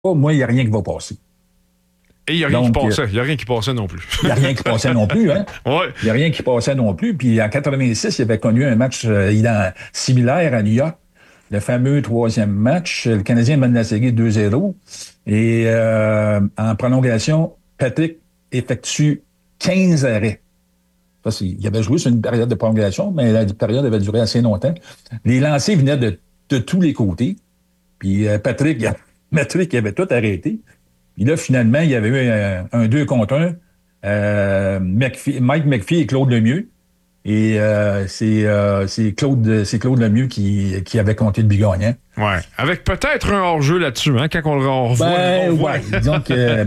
moi, il n'y a rien qui va passer. Et il n'y a rien qui passait. Il n'y a rien qui passait non plus. Il n'y a rien qui passait non plus, hein? Ouais. Il n'y a rien qui passait non plus. Puis en 86, il avait connu un match similaire à New York. Le fameux troisième match. Le Canadien mène la série 2-0. Et en prolongation, Patrick effectue 15 arrêts. Il avait joué sur une période de prolongation, mais la période avait duré assez longtemps. Les lancers venaient de tous les côtés. Puis Patrick avait tout arrêté. Puis là, finalement, il y avait eu un 2 contre 1. Mike McPhee et Claude Lemieux. Et c'est Claude Lemieux qui avait compté le but gagnant. Ouais. Avec peut-être un hors-jeu là-dessus, hein, quand on revoit. Disons que,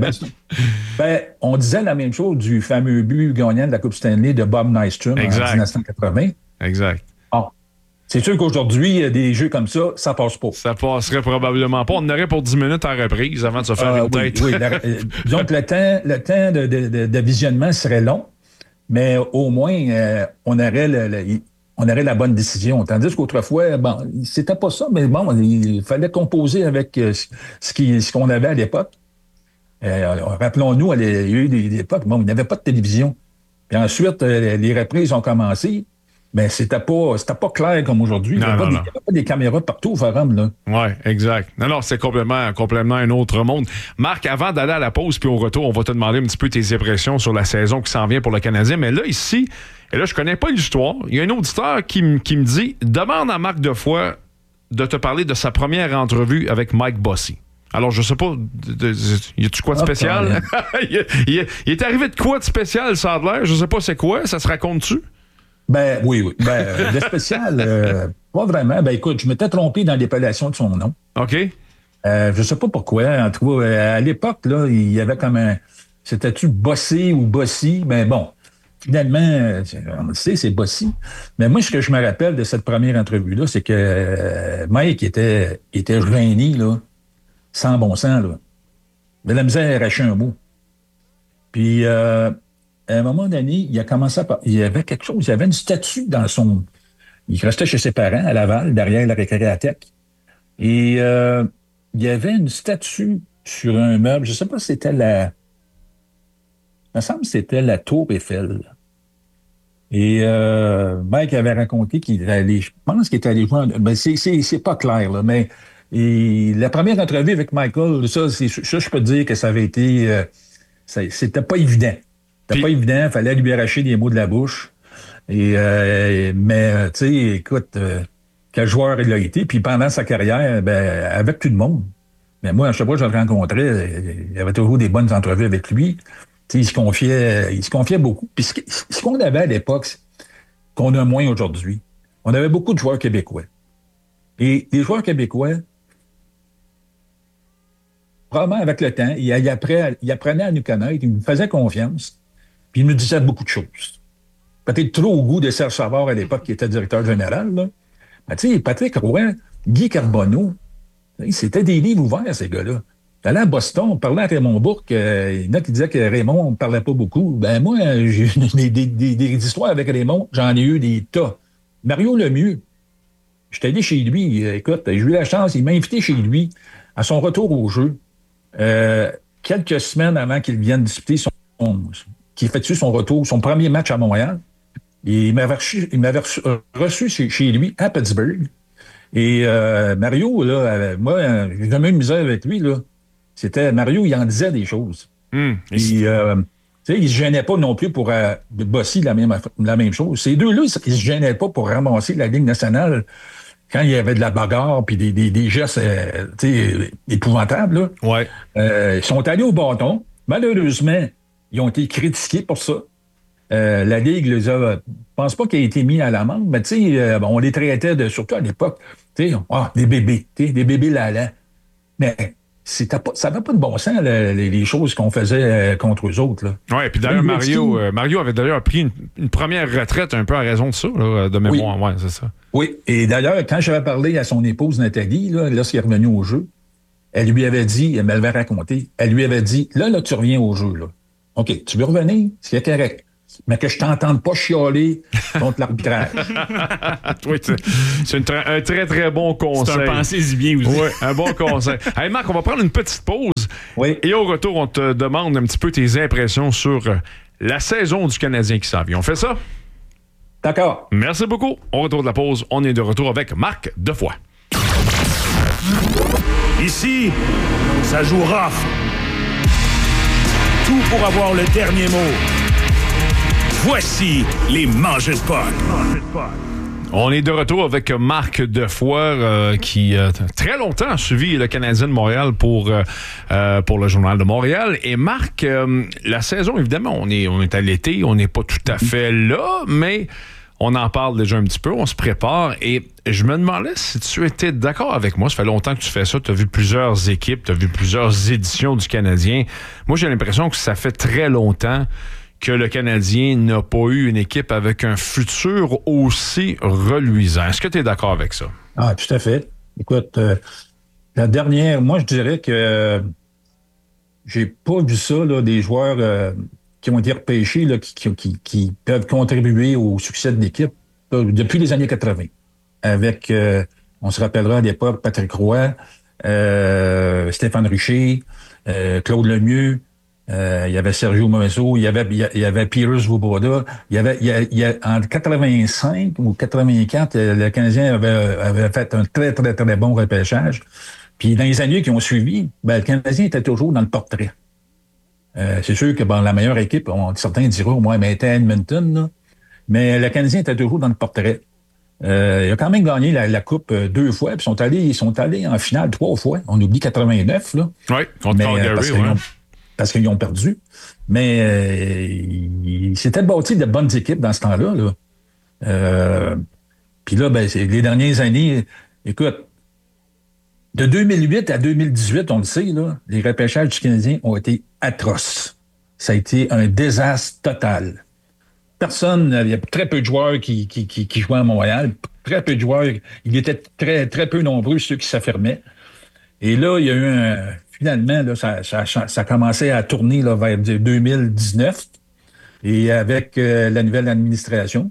on disait la même chose du fameux but gagnant de la Coupe Stanley de Bob Nystrom en 1980. Exact. C'est sûr qu'aujourd'hui, des jeux comme ça passe pas. Ça passerait probablement pas. On en aurait pour 10 minutes en reprise avant de se faire une tête. Oui, disons que le temps de visionnement serait long, mais au moins, on aurait la bonne décision. Tandis qu'autrefois, c'était pas ça, mais il fallait composer avec ce qu'on avait à l'époque. Rappelons-nous, il y a eu des époques, il n'y avait pas de télévision. Puis ensuite, les reprises ont commencé. Mais c'était pas clair comme aujourd'hui. Il n'y avait pas des caméras partout au forum, là. Oui, exact. Non, c'est complètement un autre monde. Marc, avant d'aller à la pause puis au retour, on va te demander un petit peu tes impressions sur la saison qui s'en vient pour le Canadien. Mais là, ici, et là, je connais pas l'histoire. Il y a un auditeur qui me dit, demande à Marc Defoy de te parler de sa première entrevue avec Mike Bossy. Alors, je sais pas, y a-tu quoi de spécial? Il est arrivé de quoi de spécial, ça a l'air? Je sais pas c'est quoi, ça se raconte-tu? Oui. De spécial, pas vraiment. Écoute, je m'étais trompé dans l'appellation de son nom. OK. Je sais pas pourquoi. En tout cas, à l'époque, là, il y avait comme un... C'était-tu Bossy ou Bossy? Finalement, on le sait, c'est Bossy. Mais moi, ce que je me rappelle de cette première entrevue-là, c'est que Mike était gêné, là, sans bon sens, là. De la misère à arracher un mot. Puis... à un moment donné, il a commencé il y avait quelque chose, il y avait une statue dans son... Il restait chez ses parents, à Laval, derrière la récréathèque. Et il y avait une statue sur un meuble, je ne sais pas si c'était il me semble que c'était la Tour Eiffel. Et Mike avait raconté qu'il allait, je pense qu'il était allé voir... c'est pas clair, là, mais la première entrevue avec Michael, ça, je peux te dire que ça avait été... c'était pas évident. C'était pas évident, il fallait lui arracher des mots de la bouche. Mais, tu sais, écoute, quel joueur il a été. Puis pendant sa carrière, avec tout le monde. Mais moi, à chaque fois que je le rencontrais, il y avait toujours des bonnes entrevues avec lui. Tu sais, il se confiait beaucoup. Puis ce qu'on avait à l'époque, qu'on a moins aujourd'hui, on avait beaucoup de joueurs québécois. Et les joueurs québécois, probablement avec le temps, il apprenait à nous connaître, il nous faisait confiance. Puis il me disait beaucoup de choses. Peut-être trop au goût de Serge Savard à l'époque, qui était directeur général. Là. Mais tu sais, Patrick Roy, Guy Carbonneau, c'était des livres ouverts, ces gars-là. T'allais à Boston, on parlait à Raymond Bourque, il y en a qui disaient que Raymond ne parlait pas beaucoup. Moi, j'ai eu des histoires avec Raymond, j'en ai eu des tas. Mario Lemieux, j'étais allé chez lui, écoute, j'ai eu la chance, il m'a invité chez lui à son retour au jeu, quelques semaines avant qu'il vienne disputer qui effectue son retour, son premier match à Montréal. Et il m'avait reçu chez lui à Pittsburgh. Et Mario, là, moi, j'ai jamais eu de misère avec lui, là. C'était Mario, il en disait des choses. Tu sais, il se gênait pas non plus pour bosser la même chose. Ces deux-là, ils se gênaient pas pour ramasser la Ligue nationale quand il y avait de la bagarre puis des gestes épouvantables. Là. Ouais. Ils sont allés au bâton. Malheureusement, ils ont été critiqués pour ça. La Ligue les a... Je pense pas qu'il ait été mis à l'amende, mais tu sais, on les traitait surtout à l'époque, tu sais, des bébés, des bébés lala. Mais ça n'avait pas de bon sens, les choses qu'on faisait contre eux autres. Oui, puis d'ailleurs, Mario avait d'ailleurs pris une première retraite un peu à raison de ça, là, de mémoire. Oui, c'est ça. Oui, et d'ailleurs, quand j'avais parlé à son épouse Nathalie, lorsqu'il est revenu au jeu, elle lui avait dit, elle lui avait dit, là, tu reviens au jeu, là. OK, tu veux revenir? C'est correct. mais que je t'entende pas chialer contre l'arbitrage. Oui, c'est un très, très bon conseil. C'est un pensez-y bien aussi. Oui, un bon conseil. Hey Marc, on va prendre une petite pause. Oui. Et au retour, on te demande un petit peu tes impressions sur la saison du Canadien qui s'en vient. On fait ça? D'accord. Merci beaucoup. Au retour de la pause, on est de retour avec Marc Defoy. Ici, ça joue rough. Tout pour avoir le dernier mot. Voici les Mangeurs de Puck. On est de retour avec Marc Defoy qui très longtemps a suivi le Canadien de Montréal pour le Journal de Montréal. Et Marc, la saison, évidemment, on est à l'été, on n'est pas tout à fait là, mais on en parle déjà un petit peu, on se prépare. Et je me demandais si tu étais d'accord avec moi. Ça fait longtemps que tu fais ça, tu as vu plusieurs équipes, tu as vu plusieurs éditions du Canadien. Moi, j'ai l'impression que ça fait très longtemps que le Canadien n'a pas eu une équipe avec un futur aussi reluisant. Est-ce que tu es d'accord avec ça? Ah, tout à fait. Écoute, la dernière, moi, je dirais que j'ai pas vu ça, là, des joueurs qui ont été repêchés, là, qui peuvent contribuer au succès de l'équipe depuis les années 80. Avec, on se rappellera à l'époque, Patrick Roy, Stéphane Richer, Claude Lemieux, il y avait Sergio Moiseau, il y avait Pires Svoboda. En 85 ou 84, le Canadien avait fait un très, très, très bon repêchage. Puis dans les années qui ont suivi, le Canadien était toujours dans le portrait. C'est sûr que la meilleure équipe, certains diront, moi, mais était Edmonton, là. Mais le Canadien était toujours dans le portrait. Il a quand même gagné la Coupe 2 fois, puis ils sont allés en finale 3 fois. On oublie 89, là. Oui, contre Calgary, parce qu'ils ont perdu. Mais c'était bâti de bonnes équipes dans ce temps-là. Là. Puis là, les dernières années, écoute, de 2008 à 2018, on le sait, là, les repêchages du Canadien ont été atroces. Ça a été un désastre total. Il y a très peu de joueurs qui jouaient à Montréal. Très peu de joueurs. Il était très, très peu nombreux ceux qui s'affirmaient. Et là, il y a eu finalement, là, ça commençait à tourner là, vers 2019. Et avec la nouvelle administration,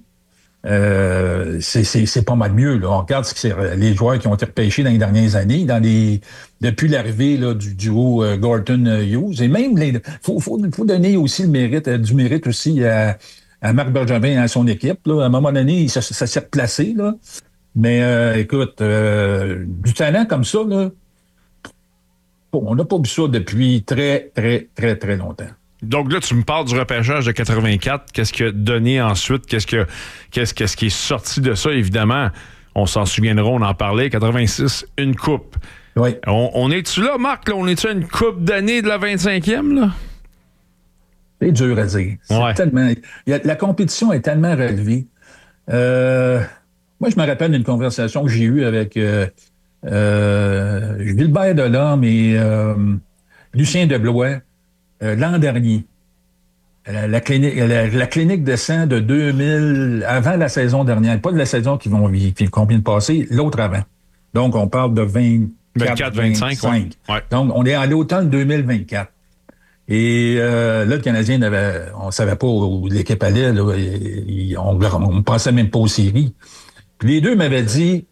c'est pas mal mieux. Là. On regarde ce que c'est les joueurs qui ont été repêchés dans les dernières années, depuis l'arrivée là, du duo Gorton-Hughes. Et même, faut donner aussi du mérite aussi à Marc Bergevin et à son équipe. Là. À un moment donné, ça s'est replacé. Là. Mais écoute, du talent comme ça, là, on n'a pas vu ça depuis très, très, très, très longtemps. Donc là, tu me parles du repêchage de 84. Qu'est-ce qui a donné ensuite? Qu'est-ce qui est sorti de ça? Évidemment, on s'en souviendra, on en parlait. 86, une coupe. Oui. On est-tu là, Marc? Là? On est-tu à une coupe d'année de la 25e? Là? C'est dur à dire. La compétition est tellement relevée. Moi, je me rappelle d'une conversation que j'ai eue avec Gilbert Delorme et Lucien Deblois l'an dernier. La clinique de sang de 2000, avant la saison dernière, pas de la saison qui vient de passer, l'autre avant. Donc, on parle de 24-25. Ouais. Donc, on est à l'automne 2024. Et là, le Canadien, on savait pas où l'équipe allait. Là, on ne pensait même pas aux séries. Puis les deux m'avaient dit,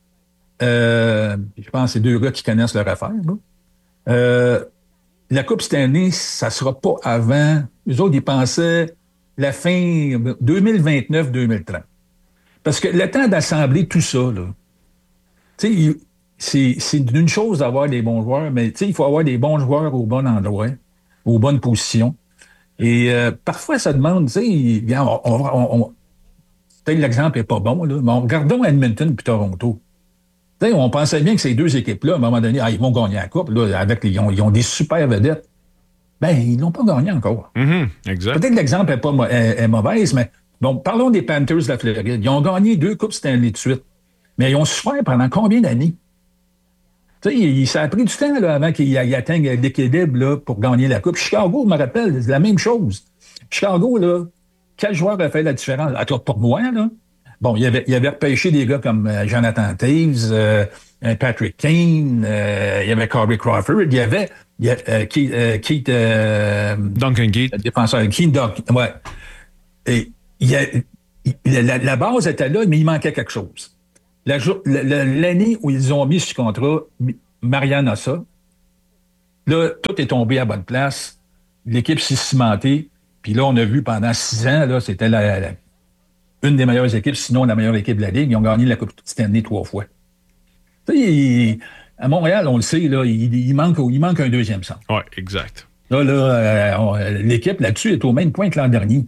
je pense que c'est deux gars qui connaissent leur affaire, là. La Coupe cette année, ça sera pas avant. Eux autres, ils pensaient la fin 2029-2030. Parce que le temps d'assembler tout ça, là, tu sais, c'est une chose d'avoir des bons joueurs, mais tu sais, il faut avoir des bons joueurs au bon endroit, aux bonnes positions. Et parfois, ça demande, tu sais, peut-être l'exemple est pas bon, là, mais regardons Edmonton puis Toronto. T'sais, on pensait bien que ces deux équipes-là, à un moment donné, ils vont gagner la Coupe. Là, ils ont des super vedettes. Ils l'ont pas gagné encore. Exact. Peut-être que l'exemple est mauvaise, mais bon, parlons des Panthers de la Floride. Ils ont gagné 2 Coupes Stanley de suite. Mais ils ont souffert pendant combien d'années? Ça a pris du temps là, avant qu'ils atteignent l'équilibre là, pour gagner la Coupe. Chicago, je me rappelle, c'est la même chose. Chicago, là, quel joueur a fait la différence? Alors, pour moi, là, bon, il avait repêché des gars comme Jonathan Taves, Patrick Kane, il y avait Corey Crawford, il y avait Keith... Duncan Keith. Défenseur, Keith Duncan, ouais. et la base était là, mais il manquait quelque chose. L'année où ils ont mis ce contrat, Marianne Hossa, là, tout est tombé à bonne place. L'équipe s'est cimentée. Puis là, on a vu pendant 6 ans, là, c'était une des meilleures équipes, sinon la meilleure équipe de la Ligue. Ils ont gagné la Coupe Stanley 3 fois. Tu sais, à Montréal, on le sait, là, il manque un deuxième centre. Oui, exact. Là, l'équipe là-dessus est au même point que l'an dernier.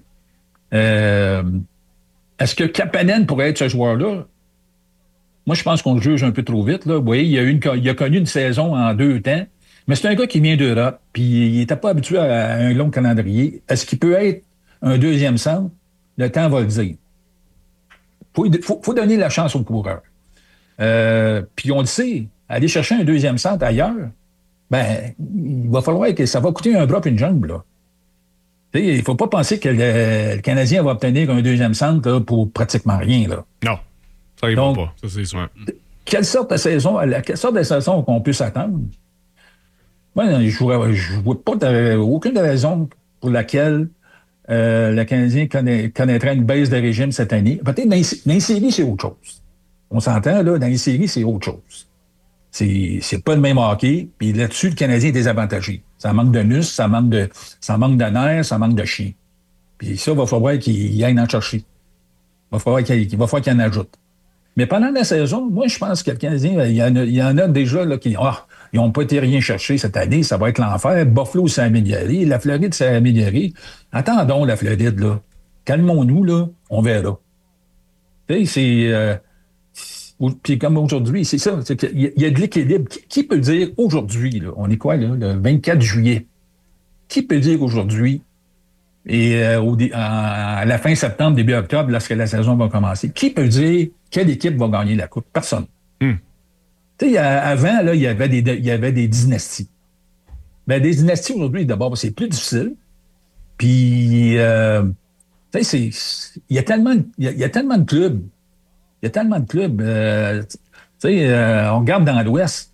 Est-ce que Kapanen pourrait être ce joueur-là? Moi, je pense qu'on le juge un peu trop vite. Là. Vous voyez, il a connu une saison en 2 temps, mais c'est un gars qui vient d'Europe, puis il n'était pas habitué à un long calendrier. Est-ce qu'il peut être un deuxième centre? Le temps va le dire. Faut donner la chance aux coureurs. Puis on le sait, aller chercher un deuxième centre ailleurs, ben, il va falloir que ça va coûter un bras et une jambe, là. Il ne faut pas penser que le Canadien va obtenir un deuxième centre là, pour pratiquement rien, là. Non, ça ne va pas. Ça, c'est sûr. Quelle sorte de saison qu'on peut s'attendre? Moi, je ne vois pas aucune raison pour laquelle le Canadien connaîtrait une baisse de régime cette année. Peut-être dans les séries, c'est autre chose. On s'entend, là, dans les séries, c'est autre chose. C'est pas le même hockey. Puis là-dessus, le Canadien est désavantagé. Ça manque de muscles, ça manque de nerfs, ça manque de chien. Puis ça, il va falloir qu'il aille en chercher. Il va falloir qu'il en ajoute. Mais pendant la saison, moi, je pense que le Canadien, il y en a déjà là, qui n'ont pas été rien chercher cette année. Ça va être l'enfer. Buffalo s'est amélioré. La Floride s'est améliorée. Attendons la Floride, là. Calmons-nous, là. On verra. Tu sais, puis comme aujourd'hui, c'est ça. Il y a de l'équilibre. Qui peut dire aujourd'hui, là, on est quoi, là, le 24 juillet? Qui peut dire aujourd'hui, et à la fin septembre, début octobre, lorsque la saison va commencer, qui peut dire quelle équipe va gagner la Coupe? Personne. Tu sais, avant, là, il y avait des dynasties. Mais des dynasties, aujourd'hui, d'abord, c'est plus difficile. Puis, tu sais, il y a tellement de clubs. Il y a tellement de clubs. Tu sais, on regarde dans l'Ouest.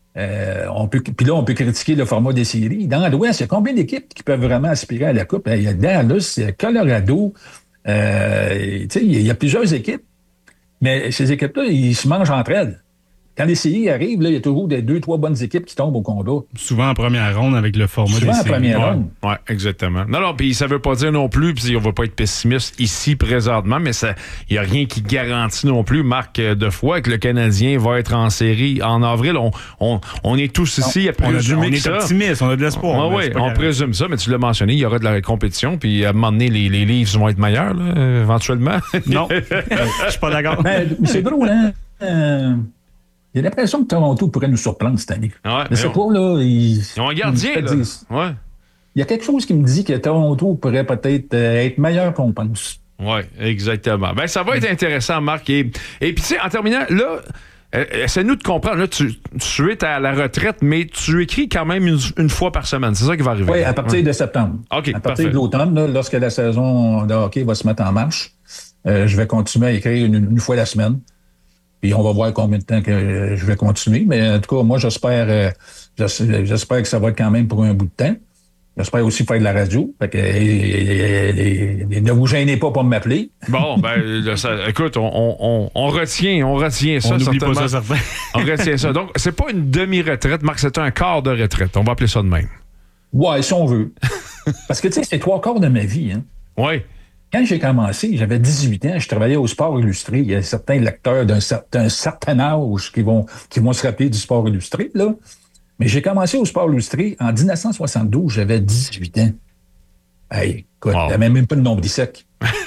Puis là, on peut critiquer le format des séries. Dans l'Ouest, il y a combien d'équipes qui peuvent vraiment aspirer à la Coupe? Il y a Dallas, il y a Colorado. Tu sais, il y a plusieurs équipes. Mais ces équipes-là, ils se mangent entre elles. Quand les séries arrivent, là, il y a toujours 2-3 bonnes équipes qui tombent au combat. Souvent en première ronde avec le format des séries. Souvent en première ronde. Oui, exactement. Non, puis ça ne veut pas dire non plus, puis on ne va pas être pessimiste ici présentement, mais il n'y a rien qui garantit non plus, Marc, de foi, que le Canadien va être en série en avril. On est tous ici à présumer on est optimistes, on a de l'espoir. Oui, on présume ça, mais tu l'as mentionné, il y aura de la compétition, puis à un moment donné, les Leafs vont être meilleurs, là, éventuellement. Non, je suis pas d'accord. Mais c'est drôle, hein? J'ai l'impression que Toronto pourrait nous surprendre cette année. Ouais, je sais pas, là. Ils ont un gardien, là. Ouais. Il y a quelque chose qui me dit que Toronto pourrait peut-être être meilleur qu'on pense. Oui, exactement. Ben, ça va être intéressant, Marc. Et puis, tu sais, en terminant, là, essaie-nous de comprendre. Là, tu es à la retraite, mais tu écris quand même une fois par semaine. C'est ça qui va arriver. Oui, à partir de septembre. OK, à partir de l'automne, là, lorsque la saison de hockey va se mettre en marche, je vais continuer à écrire une fois la semaine. Puis on va voir combien de temps que je vais continuer. Mais en tout cas, moi, j'espère que ça va être quand même pour un bout de temps. J'espère aussi faire de la radio. Fait que, ne vous gênez pas pour m'appeler. Bon, ben, écoute, on retient ça. On n'oublie certainement. pas ça, certain. On retient ça. Donc, c'est pas une demi-retraite, Marc, c'est un quart de retraite. On va appeler ça de même. Ouais, si on veut. Parce que, tu sais, c'est 3/4 de ma vie. Hein. Oui. Quand j'ai commencé, j'avais 18 ans, je travaillais au Sport Illustré. Il y a certains lecteurs d'un certain âge qui vont se rappeler du Sport Illustré, là. Mais j'ai commencé au Sport Illustré en 1972, j'avais 18 ans. Hey, écoute, j'avais même pas le nombril sec.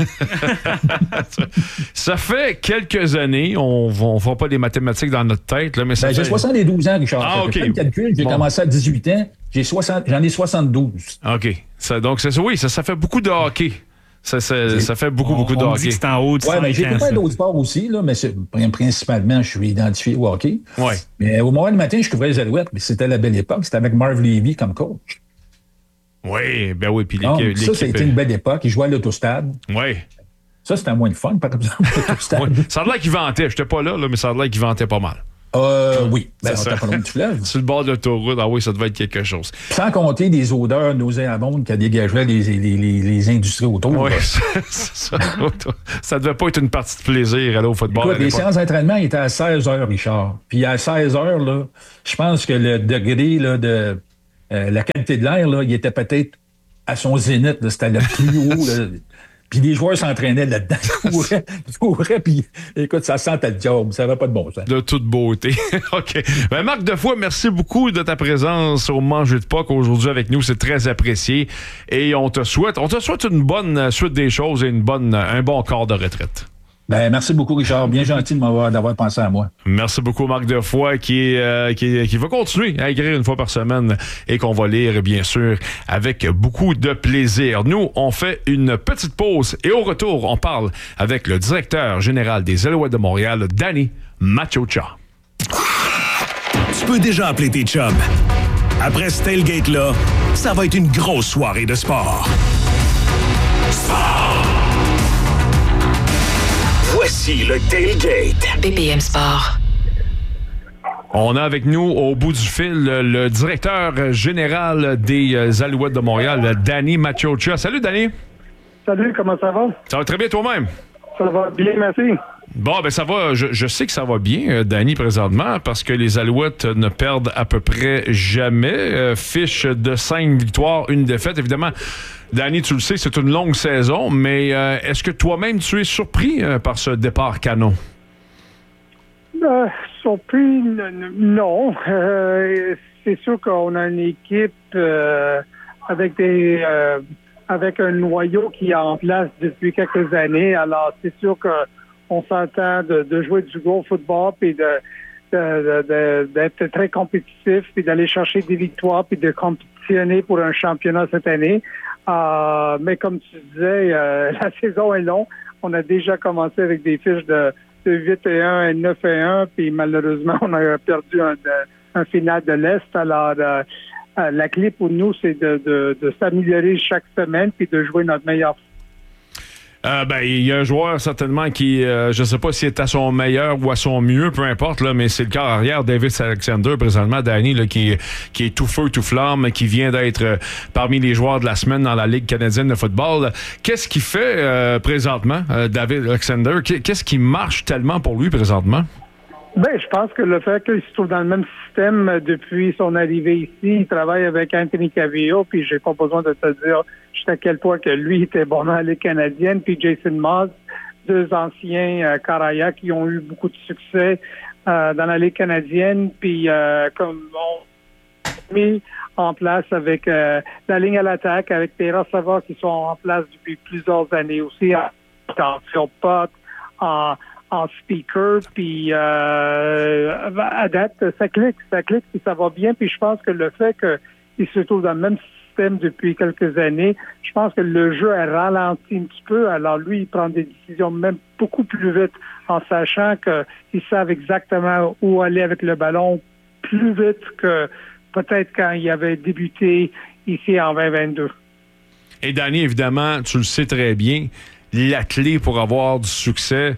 Ça fait quelques années, on ne fera pas des mathématiques dans notre tête, là, mais ça J'ai 72 ans, Richard. Ah, OK. Fait le calcul, j'ai commencé à 18 ans, j'en ai 72. OK. Donc, ça fait beaucoup de hockey. Ça fait beaucoup de hockey. Dit que c'est en haut de 5 mais j'ai fait d'autres sports aussi, là, mais principalement, je suis identifié au hockey. Ouais. Mais au moment du matin, je couvrais les Alouettes, mais c'était la belle époque. C'était avec Marv Levy comme coach. Oui, ben oui. Puis l'équipe. Ça, c'était une belle époque. Il jouait à l'autostade. Oui. Ça, c'était moins de fun, par exemple, l'autostade. Oui. Ça a l'air qu'il ventait. Je n'étais pas là, mais ça a l'air qu'il ventait pas mal. Oui, C'est on ça. était pas loin du fleuve. Sur le bord de l'autoroute, ah oui, ça devait être quelque chose. Sans compter des odeurs nauséabondes qu'a dégagé les industries autour. Oui, là. ça. Ça devait pas être une partie de plaisir aller au football. Écoute, à les l'époque. séances d'entraînement étaient à 16 heures, Richard. Puis à 16 heures, là, je pense que le degré là, de la qualité de l'air, là, il était peut-être à son zénith. Là, c'était le plus haut. Là. Puis les joueurs s'entraînaient là-dedans. Ils couraient, puis écoute, ça sentait le job. Ça n'avait pas de bon sens. De toute beauté. OK. Ben, Marc Defoy, merci beaucoup de ta présence au Manger de Pâques aujourd'hui avec nous. C'est très apprécié. Et on te souhaite une bonne suite des choses et un bon corps de retraite. Ben, merci beaucoup, Richard. Bien gentil d'avoir pensé à moi. Merci beaucoup, Marc Defoy, qui va continuer à écrire une fois par semaine et qu'on va lire, bien sûr, avec beaucoup de plaisir. Nous, on fait une petite pause et au retour, on parle avec le directeur général des Alouettes de Montréal, Danny Maciocia. Tu peux déjà appeler tes chums. Après ce tailgate-là, ça va être une grosse soirée de sport. Voici le tailgate. BPM Sport. On a avec nous, au bout du fil, le directeur général des Alouettes de Montréal, Danny Maciocia. Salut, Danny. Salut, comment ça va? Ça va très bien toi-même? Ça va bien, merci. Bon, ben ça va. Je sais que ça va bien, Danny, présentement, parce que les Alouettes ne perdent à peu près jamais. Fiche de 5 victoires, 1 défaite. Évidemment, Danny, tu le sais, c'est une longue saison, mais est-ce que toi-même, tu es surpris par ce départ canon? Surpris, non. C'est sûr qu'on a une équipe avec un noyau qui est en place depuis quelques années. Alors, c'est sûr qu'on s'entend de jouer du gros football puis d'être très compétitif puis d'aller chercher des victoires puis de compétitionner pour un championnat cette année. Mais comme tu disais, la saison est longue. On a déjà commencé avec des fiches de 8-1 et 9-1, puis malheureusement, on a perdu un final de l'Est. Alors, la clé pour nous, c'est de s'améliorer chaque semaine puis de jouer notre meilleur. Il y a un joueur certainement qui, je ne sais pas s'il est à son meilleur ou à son mieux, peu importe, là, mais c'est le quart arrière, Davis Alexander, présentement, Danny, là, qui est tout feu, tout flamme, qui vient d'être parmi les joueurs de la semaine dans la Ligue canadienne de football. Qu'est-ce qu'il fait présentement, David Alexander? Qu'est-ce qui marche tellement pour lui présentement? Je pense que le fait qu'il se trouve dans le même système depuis son arrivée ici, il travaille avec Anthony Cavillo, puis j'ai pas besoin de te dire jusqu'à quel point que lui était bon dans la Ligue canadienne, puis Jason Moss, 2 anciens Caraya qui ont eu beaucoup de succès dans la Ligue canadienne, puis comme on mis en place avec la ligne à l'attaque, avec des receveurs qui sont en place depuis plusieurs années aussi, en pot, en speaker, puis à date, ça clique, puis ça va bien, puis je pense que le fait qu'il se trouve dans le même système depuis quelques années, je pense que le jeu a ralenti un petit peu, alors lui, il prend des décisions même beaucoup plus vite, en sachant qu'ils savent exactement où aller avec le ballon plus vite que peut-être quand il avait débuté ici en 2022. Et Danny, évidemment, tu le sais très bien, la clé pour avoir du succès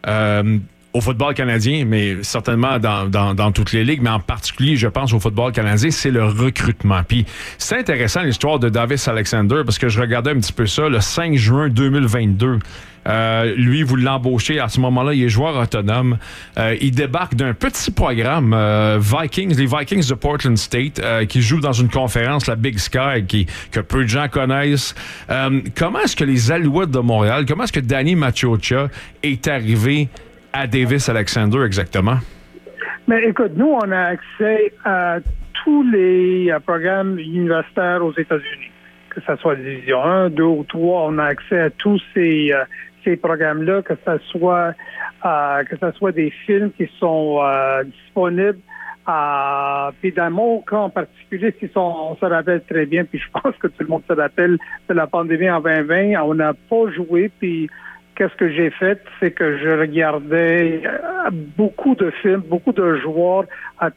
au football canadien, mais certainement dans toutes les ligues, mais en particulier, je pense, au football canadien, c'est le recrutement. Puis c'est intéressant l'histoire de Davis Alexander, parce que je regardais un petit peu ça, le 5 juin 2022. Lui, vous l'embauchez à ce moment-là, il est joueur autonome. Il débarque d'un petit programme les Vikings de Portland State, qui jouent dans une conférence, la Big Sky, que peu de gens connaissent. Comment est-ce que les Alouettes de Montréal, comment est-ce que Danny Maciocia est arrivé à Davis Alexander exactement? Mais écoute, nous, on a accès à tous les programmes universitaires aux États-Unis. Que ce soit Division 1, 2 ou 3, on a accès à tous ces programmes-là, que ce soit des films qui sont disponibles. Puis dans mon cas en particulier, on se rappelle très bien, puis je pense que tout le monde se rappelle de la pandémie en 2020, on n'a pas joué, puis qu'est-ce que j'ai fait, c'est que je regardais beaucoup de films, beaucoup de joueurs à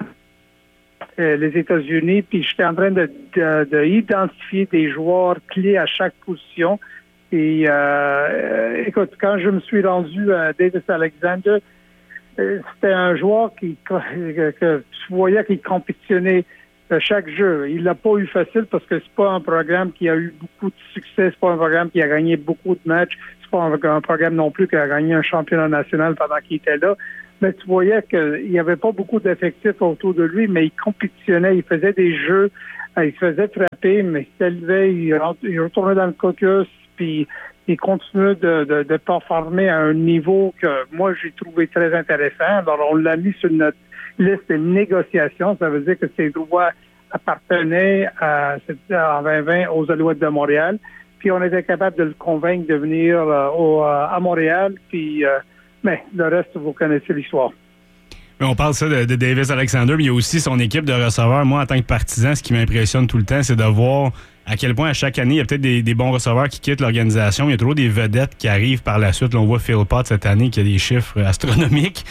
les États-Unis, puis j'étais en train de identifier des joueurs clés à chaque position. Et écoute, quand je me suis rendu à Davis Alexander, c'était un joueur que tu voyais qu'il compétitionnait chaque jeu. Il l'a pas eu facile parce que c'est pas un programme qui a eu beaucoup de succès, c'est pas un programme qui a gagné beaucoup de matchs, c'est pas un programme non plus qui a gagné un championnat national pendant qu'il était là. Mais tu voyais qu'il n'y avait pas beaucoup d'effectifs autour de lui, mais il compétitionnait, il faisait des jeux, il se faisait frapper, mais il s'élevait, il retournait dans le caucus, puis il continuait de performer à un niveau que moi j'ai trouvé très intéressant. Alors on l'a mis sur notre liste de négociations, ça veut dire que ses droits appartenaient en 2020 aux Alouettes de Montréal. Puis on était capable de le convaincre de venir à Montréal, puis mais le reste, vous connaissez l'histoire. On parle ça de Davis Alexander, mais il y a aussi son équipe de receveurs. Moi, en tant que partisan, ce qui m'impressionne tout le temps, c'est de voir à quel point, à chaque année, il y a peut-être des bons receveurs qui quittent l'organisation. Il y a toujours des vedettes qui arrivent par la suite. Là, on voit Phil Potts cette année qui a des chiffres astronomiques.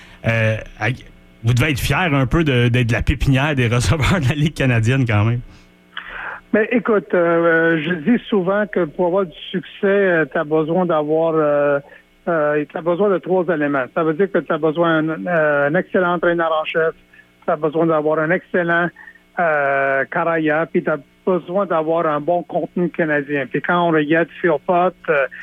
Vous devez être fiers un peu d'être la pépinière des receveurs de la Ligue canadienne quand même. Mais écoute, je dis souvent que pour avoir du succès, tu as besoin d'avoir... tu as besoin de 3 éléments. Ça veut dire que tu as besoin d'un excellent entraîneur en chef, tu as besoin d'avoir un excellent carrière, puis tu as besoin d'avoir un bon contenu canadien. Puis quand on regarde Phil Potts,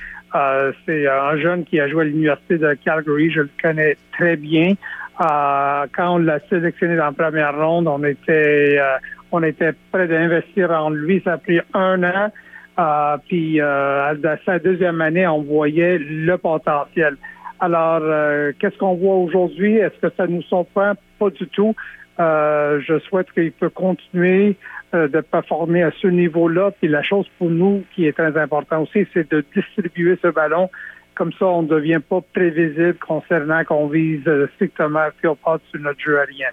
c'est un jeune qui a joué à l'Université de Calgary, je le connais très bien. Quand on l'a sélectionné dans la première ronde, on était prêt d'investir en lui. Ça a pris 1 an. Puis dans sa deuxième année, on voyait le potentiel. Alors, qu'est-ce qu'on voit aujourd'hui? Est-ce que ça nous surprend? Pas du tout. Je souhaite qu'il peut continuer de performer à ce niveau-là. Puis la chose pour nous qui est très importante aussi, c'est de distribuer ce ballon. Comme ça, on ne devient pas prévisible concernant qu'on vise strictement Phil Potts sur notre jeu aérien.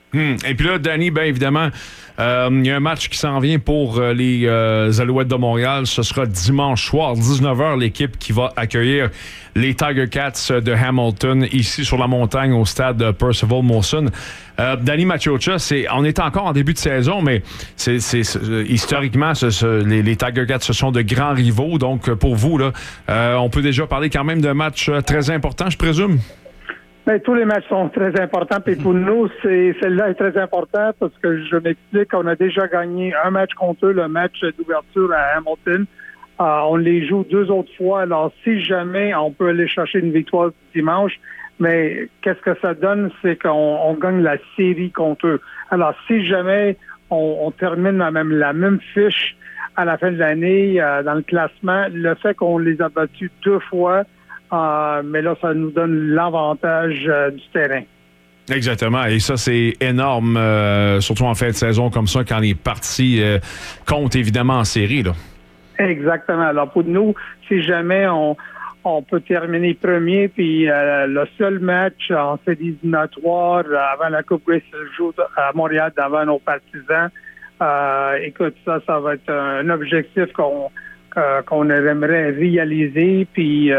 Et puis là, Danny, bien évidemment, il y a un match qui s'en vient pour les Alouettes de Montréal. Ce sera dimanche soir, 19h, l'équipe qui va accueillir les Tiger Cats de Hamilton, ici sur la montagne au stade Percival Molson. Danny Maciocia, on est encore en début de saison, mais historiquement, les Tiger Cats, ce sont de grands rivaux. Donc, pour vous, là, on peut déjà parler quand même d'un match très important, je présume? Bien, tous les matchs sont très importants. Puis pour nous, celle-là est très important parce que je m'explique qu'on a déjà gagné un match contre eux, le match d'ouverture à Hamilton. On les joue 2 autres fois. Alors, si jamais on peut aller chercher une victoire dimanche, mais qu'est-ce que ça donne? C'est qu'on gagne la série contre eux. Alors, si jamais on termine la même fiche à la fin de l'année dans le classement, le fait qu'on les a battus 2 fois, mais là, ça nous donne l'avantage du terrain. Exactement. Et ça, c'est énorme, surtout en fin de saison comme ça, quand les parties comptent évidemment en série, là. Exactement. Alors, pour nous, si jamais on peut terminer premier, puis le seul match en séries éliminatoires avant la Coupe Grey se joue à Montréal devant nos partisans, écoute, ça va être un objectif qu'on aimerait réaliser, puis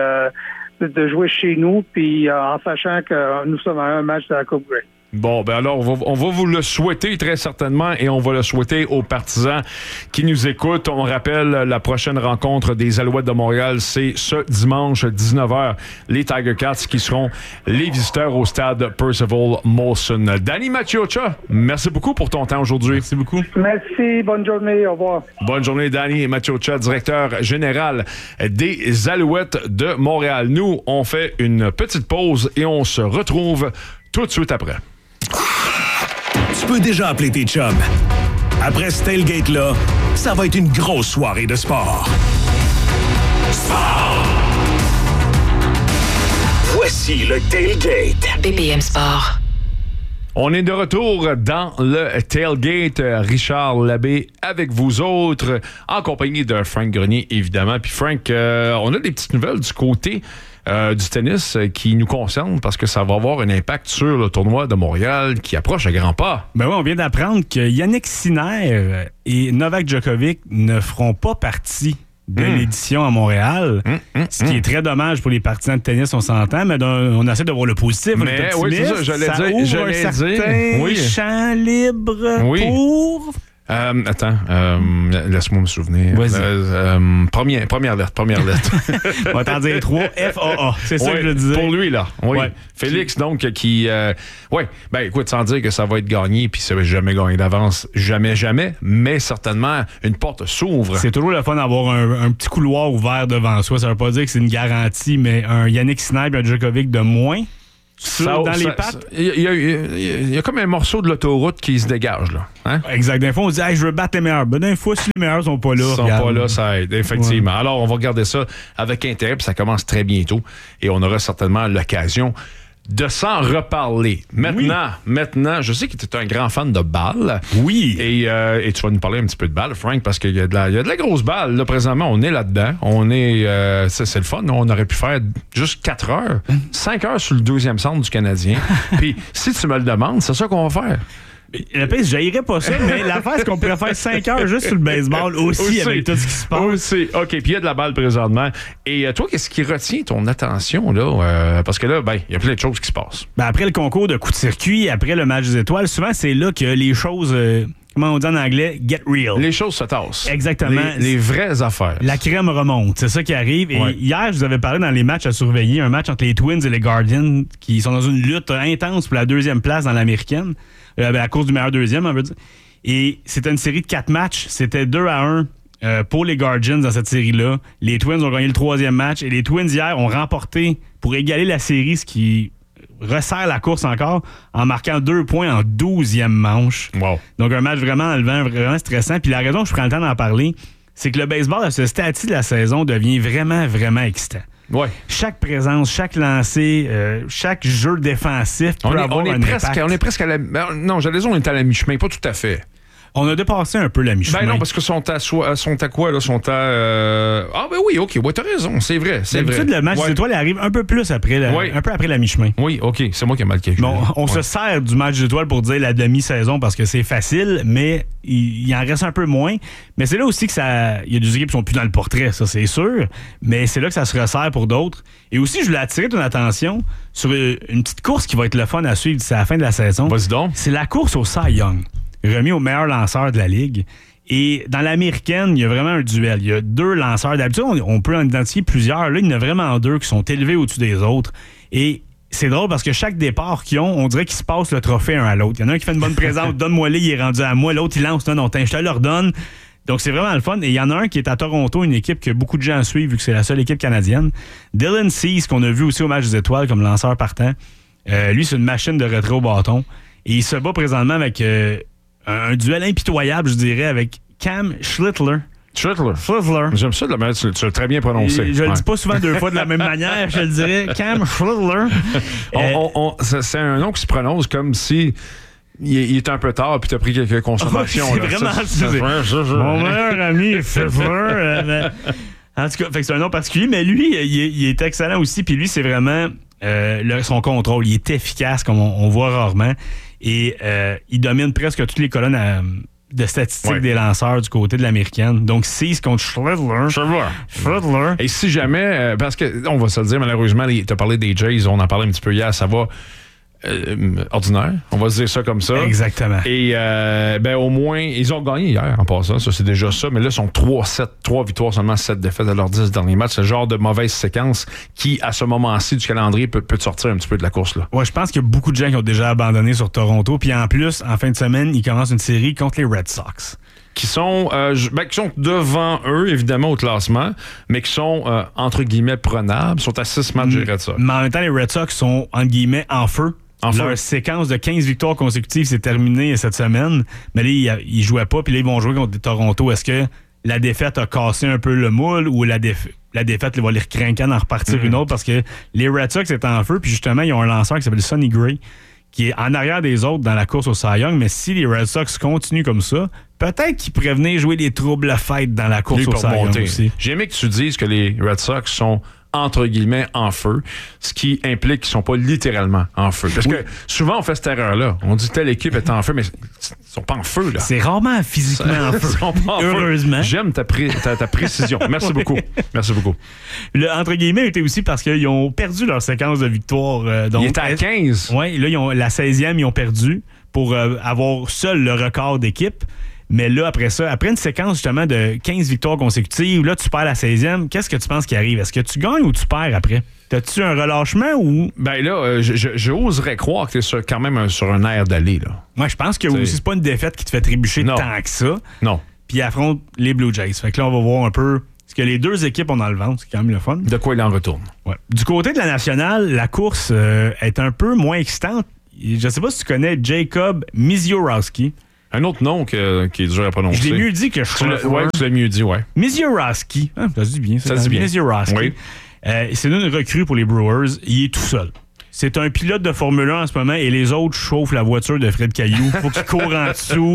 de jouer chez nous, puis en sachant que nous sommes à un match de la Coupe Grey. Bon, ben alors, on va vous le souhaiter très certainement et on va le souhaiter aux partisans qui nous écoutent. On rappelle, la prochaine rencontre des Alouettes de Montréal, c'est ce dimanche 19h. Les Tiger Cats qui seront les visiteurs au stade Percival Molson. Danny Maciocia, merci beaucoup pour ton temps aujourd'hui. Merci beaucoup. Merci, bonne journée, au revoir. Bonne journée, Danny Maciocia, directeur général des Alouettes de Montréal. Nous, on fait une petite pause et on se retrouve tout de suite après. Tu peux déjà appeler tes chums. Après ce tailgate-là, ça va être une grosse soirée de sport. Sport! Voici le tailgate. BPM Sport. On est de retour dans le tailgate. Richard Labbé avec vous autres, en compagnie de Frank Grenier, évidemment. Puis Frank, on a des petites nouvelles du côté du tennis qui nous concerne parce que ça va avoir un impact sur le tournoi de Montréal qui approche à grands pas. Ben oui, on vient d'apprendre que Yannick Sinner et Novak Djokovic ne feront pas partie de l'édition à Montréal, ce qui est très dommage pour les partisans de tennis, on s'entend, mais on essaie de voir le positif. Mais oui, c'est ça, ça ouvre un certain champ libre pour Attends, laisse-moi me souvenir. Vas-y. Première lettre. On va t'en dire 3, FAA. C'est ça que je disais. Pour lui, là. Oui. Ouais. Félix, donc, qui... écoute, sans dire que ça va être gagné, puis ça va jamais gagner d'avance, jamais, mais certainement, une porte s'ouvre. C'est toujours le fun d'avoir un petit couloir ouvert devant soi. Ça veut pas dire que c'est une garantie, mais un Yannick Sinner et un Djokovic de moins... dans les pattes. Il y a comme un morceau de l'autoroute qui se dégage, là. Hein? Exact. D'un fois, on dit hey, je veux battre les meilleurs. Ben, d'un fois, si les meilleurs sont pas là. Ils sont pas là, ça aide, effectivement. Ouais. Alors, on va regarder ça avec intérêt, puis ça commence très bientôt. Et on aura certainement l'occasion de s'en reparler. Maintenant, je sais que tu es un grand fan de balle. Oui. Et tu vas nous parler un petit peu de balle, Frank, parce qu'il y a de la grosse balle. Là, présentement, on est là-dedans. C'est le fun. On aurait pu faire juste 4 heures, 5 heures sur le 2e centre du Canadien. Puis, si tu me le demandes, c'est ça qu'on va faire. La piste, j'haïrais pas ça, mais l'affaire, c'est qu'on pourrait faire 5 heures juste sur le baseball aussi avec tout ce qui se passe. Aussi. OK, puis il y a de la balle présentement. Et toi, qu'est-ce qui retient ton attention, là? Parce que là, il y a plein de choses qui se passent. Après le concours de coups de circuit, après le match des étoiles, souvent, c'est là que les choses... comment on dit en anglais? Get real. Les choses se tassent. Exactement. Les vraies affaires. La crème remonte. C'est ça qui arrive. Et hier, je vous avais parlé dans les matchs à surveiller, un match entre les Twins et les Guardians qui sont dans une lutte intense pour la 2e place dans l'américaine. À cause du meilleur 2e, on veut dire. Et c'était une série de 4 matchs. C'était 2-1 pour les Guardians dans cette série-là. Les Twins ont gagné le 3e match. Et les Twins, hier, ont remporté pour égaler la série, ce qui resserre la course encore, en marquant 2 points en 12e manche. Wow. Donc, un match vraiment enlevant, vraiment stressant. Puis la raison que je prends le temps d'en parler, c'est que le baseball, à ce stade-ci de la saison, devient vraiment, vraiment excitant. Ouais. Chaque présence, chaque lancer, chaque jeu défensif peut avoir un impact. On est presque à la... Non, j'allais dire on est à la mi-chemin, pas tout à fait. On a dépassé un peu la mi-chemin. Ben non, parce que sont à quoi, là? Ah, ben oui, OK. Ouais, t'as raison, c'est vrai. D'habitude, le match des étoiles arrive un peu plus après, un peu après la mi-chemin. Oui, OK. C'est moi qui ai mal calculé. Bon, on se sert du match des étoiles pour dire la demi-saison parce que c'est facile, mais il en reste un peu moins. Mais c'est là aussi que il y a des équipes qui sont plus dans le portrait, ça, c'est sûr. Mais c'est là que ça se resserre pour d'autres. Et aussi, je voulais attirer ton attention sur une petite course qui va être le fun à suivre d'ici à la fin de la saison. Vas-y donc. C'est la course au Cy Young, remis au meilleur lanceur de la Ligue. Et dans l'américaine, il y a vraiment un duel. Il y a 2 lanceurs. D'habitude, on peut en identifier plusieurs. Là, il y en a vraiment 2 qui sont élevés au-dessus des autres. Et c'est drôle parce que chaque départ qu'ils ont, on dirait qu'ils se passent le trophée un à l'autre. Il y en a un qui fait une bonne présence, donne-moi-le, il est rendu à moi. L'autre, il lance, non, je te le redonne. Donc, c'est vraiment le fun. Et il y en a un qui est à Toronto, une équipe que beaucoup de gens suivent vu que c'est la seule équipe canadienne. Dylan Cease, qu'on a vu aussi au match des étoiles comme lanceur partant. Lui, c'est une machine de retrait au bâton. Et il se bat présentement avec... un duel impitoyable, je dirais, avec Cam Schlittler. Schlittler. J'aime ça de la manière, tu l'as très bien prononcé. Je le dis pas souvent 2 fois de la même manière, je le dirais. Cam Schlittler. C'est un nom qui se prononce comme si il est un peu tard puis tu as pris quelques consommations. C'est vraiment ça. Mon meilleur ami, Schlittler. En tout cas, fait que c'est un nom particulier, mais lui, il est excellent aussi. Puis lui, c'est vraiment son contrôle. Il est efficace, comme on voit rarement. Et il domine presque toutes les colonnes de statistiques des lanceurs du côté de l'américaine. Donc, 6 contre Schlittler. Et si jamais, parce que, on va se le dire, malheureusement, tu as parlé des Jays, on en parlait un petit peu hier, ça va ordinaire. On va se dire ça comme ça. Exactement. Et au moins, ils ont gagné hier en passant. Ça, c'est déjà ça. Mais là, ils sont 3-7, 3 victoires, seulement 7 défaites à leurs 10 derniers matchs. C'est le genre de mauvaise séquence qui, à ce moment-ci du calendrier, peut te sortir un petit peu de la course. Là. Ouais, je pense qu'il y a beaucoup de gens qui ont déjà abandonné sur Toronto. Puis en plus, en fin de semaine, ils commencent une série contre les Red Sox. Qui sont devant eux, évidemment, au classement, mais qui sont, entre guillemets, prenables. Ils sont à 6 matchs des Red Sox. Mais en même temps, les Red Sox sont, entre guillemets, en feu. Leur séquence de 15 victoires consécutives s'est terminée cette semaine. Mais là, ils jouaient pas, puis là, ils vont jouer contre Toronto. Est-ce que la défaite a cassé un peu le moule ou la défaite va les recrinquer d'en repartir une autre? Parce que les Red Sox étaient en feu, puis justement, ils ont un lanceur qui s'appelle Sonny Gray, qui est en arrière des autres dans la course au Cy Young. Mais si les Red Sox continuent comme ça, peut-être qu'ils pourraient venir jouer des troubles à fête dans la course au Cy Young aussi. J'ai aimé que tu dises que les Red Sox sont entre guillemets en feu, ce qui implique qu'ils sont pas littéralement en feu. Parce que souvent on fait cette erreur-là. On dit telle équipe est en feu, mais ils sont pas en feu là. C'est rarement physiquement en feu. Ils sont pas en heureusement. Feu. J'aime ta précision. Merci beaucoup. Merci beaucoup. Le entre guillemets était aussi parce qu'ils ont perdu leur séquence de victoire. Ils étaient à 15. Oui, là, la 16e, ils ont perdu pour avoir seul le record d'équipe. Mais là, après ça, après une séquence justement de 15 victoires consécutives, là, tu perds la 16e. Qu'est-ce que tu penses qui arrive? Est-ce que tu gagnes ou tu perds après? T'as-tu un relâchement ou... Ben là, j'oserais croire que t'es quand même sur un air d'aller, là. Moi, je pense que aussi, c'est pas une défaite qui te fait trébucher tant que ça. Non. Puis ils affrontent les Blue Jays. Fait que là, on va voir un peu ce que les deux équipes ont dans le ventre. C'est quand même le fun. De quoi il en retourne. Ouais. Du côté de la nationale, la course est un peu moins excitante. Je sais pas si tu connais Jacob Misiorowski. Un autre nom qui est dur à prononcer. Je l'ai mieux dit que je Ouais, tu l'as mieux dit, ouais. Misiorowski. Ah, ça se dit bien. Ça se dit bien. Misiorowski. Oui. C'est une recrue pour les Brewers. Il est tout seul. C'est un pilote de Formule 1 en ce moment et les autres chauffent la voiture de Fred Caillou. Faut qu'il court en dessous.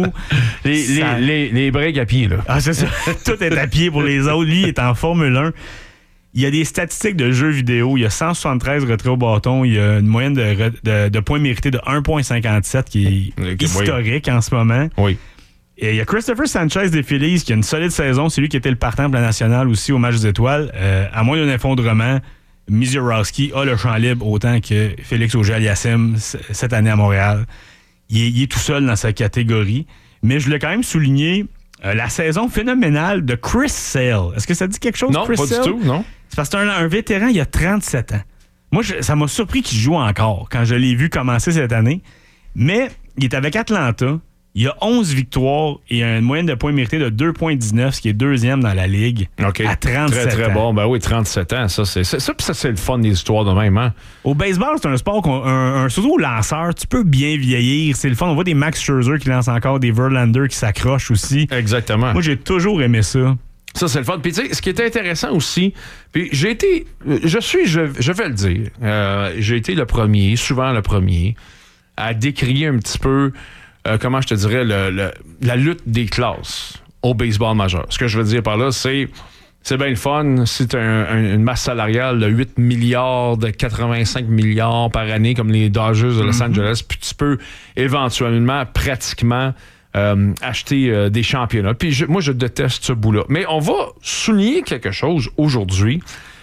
Les breaks à pied, là. Ah, c'est ça. Tout est à pied pour les autres. Lui, il est en Formule 1. Il y a des statistiques de jeux vidéo. Il y a 173 retraits au bâton. Il y a une moyenne de points mérités de 1,57 qui est historique en ce moment. Oui. Et il y a Christopher Sanchez des Phillies qui a une solide saison. C'est lui qui était le partant pour la nationale aussi au match des étoiles. À moins d'un effondrement, Misiorowski a le champ libre autant que Félix Auger-Aliassime cette année à Montréal. Il est tout seul dans sa catégorie. Mais je voulais quand même souligner la saison phénoménale de Chris Sale. Est-ce que ça dit quelque chose, non, Chris Sale? Non, pas du tout, non. C'est parce que c'est un vétéran, il a 37 ans. Moi, ça m'a surpris qu'il joue encore quand je l'ai vu commencer cette année. Mais il est avec Atlanta. Il a 11 victoires et une moyenne de points mérités de 2,19, ce qui est deuxième dans la Ligue à 37 ans. Très, très bon. Ben oui, 37 ans, ça, c'est le fun des histoires de même. Hein? Au baseball, c'est un sport, surtout au lanceur, tu peux bien vieillir. C'est le fun. On voit des Max Scherzer qui lancent encore, des Verlander qui s'accrochent aussi. Exactement. Moi, j'ai toujours aimé ça. Ça, c'est le fun. Puis, tu sais, ce qui était intéressant aussi, puis je vais le dire, j'ai été souvent le premier, à décrier un petit peu comment je te dirais, la lutte des classes au baseball majeur. Ce que je veux dire par là, c'est bien le fun si tu as une masse salariale de 8 milliards, de 85 milliards par année, comme les Dodgers de Los Angeles, puis tu peux éventuellement, pratiquement, acheter des championnats. Puis moi, je déteste ce bout-là. Mais on va souligner quelque chose aujourd'hui.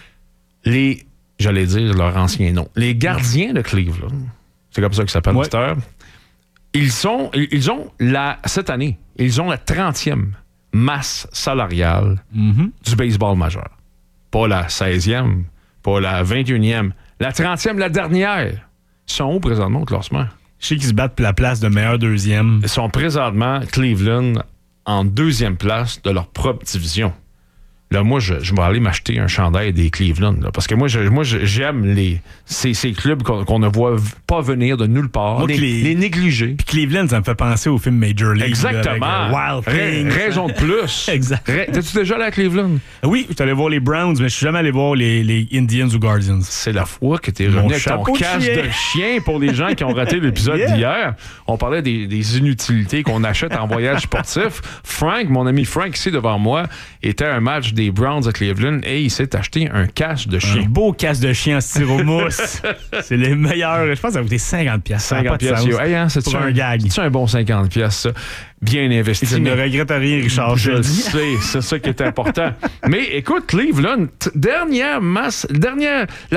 J'allais dire leur ancien nom, les gardiens de Cleveland. C'est comme ça qu'ils s'appellent, Mister. Cette année, ils ont la 30e masse salariale du baseball majeur. Pas la 16e, pas la 21e, la 30e, la dernière. Ils sont où présentement au classement? Je sais qu'ils se battent pour la place de meilleur deuxième. Ils sont présentement, Cleveland, en deuxième place de leur propre division. Là, moi, je vais aller m'acheter un chandail des Cleveland. Là, parce que moi, j'aime ces clubs qu'on ne voit pas venir de nulle part. Les négliger. Puis Cleveland, ça me fait penser au film Major League. Exactement. Là, Wild Thing. Raison de plus. Exact. T'es-tu déjà allé à Cleveland? Oui, je suis allé voir les Browns, mais je suis jamais allé voir les Indians ou Guardians. C'est la fois que t'es revenu avec ton casse de chien pour les gens qui ont raté l'épisode d'hier. On parlait des inutilités qu'on achète en voyage sportif. Frank, mon ami Frank, ici devant moi, était à un match des Browns à Cleveland et il s'est acheté un casque de chien. Un beau casque de chien en styromousse. C'est les meilleurs. Je pense que ça a coûté 50$. 50$. Hey, hein, c'est un gag. C'est un bon 50$, ça. Bien investi. Je ne regrette rien, Richard. Je le sais, c'est ça qui est important. Mais écoute, Cleveland, dernière masse, la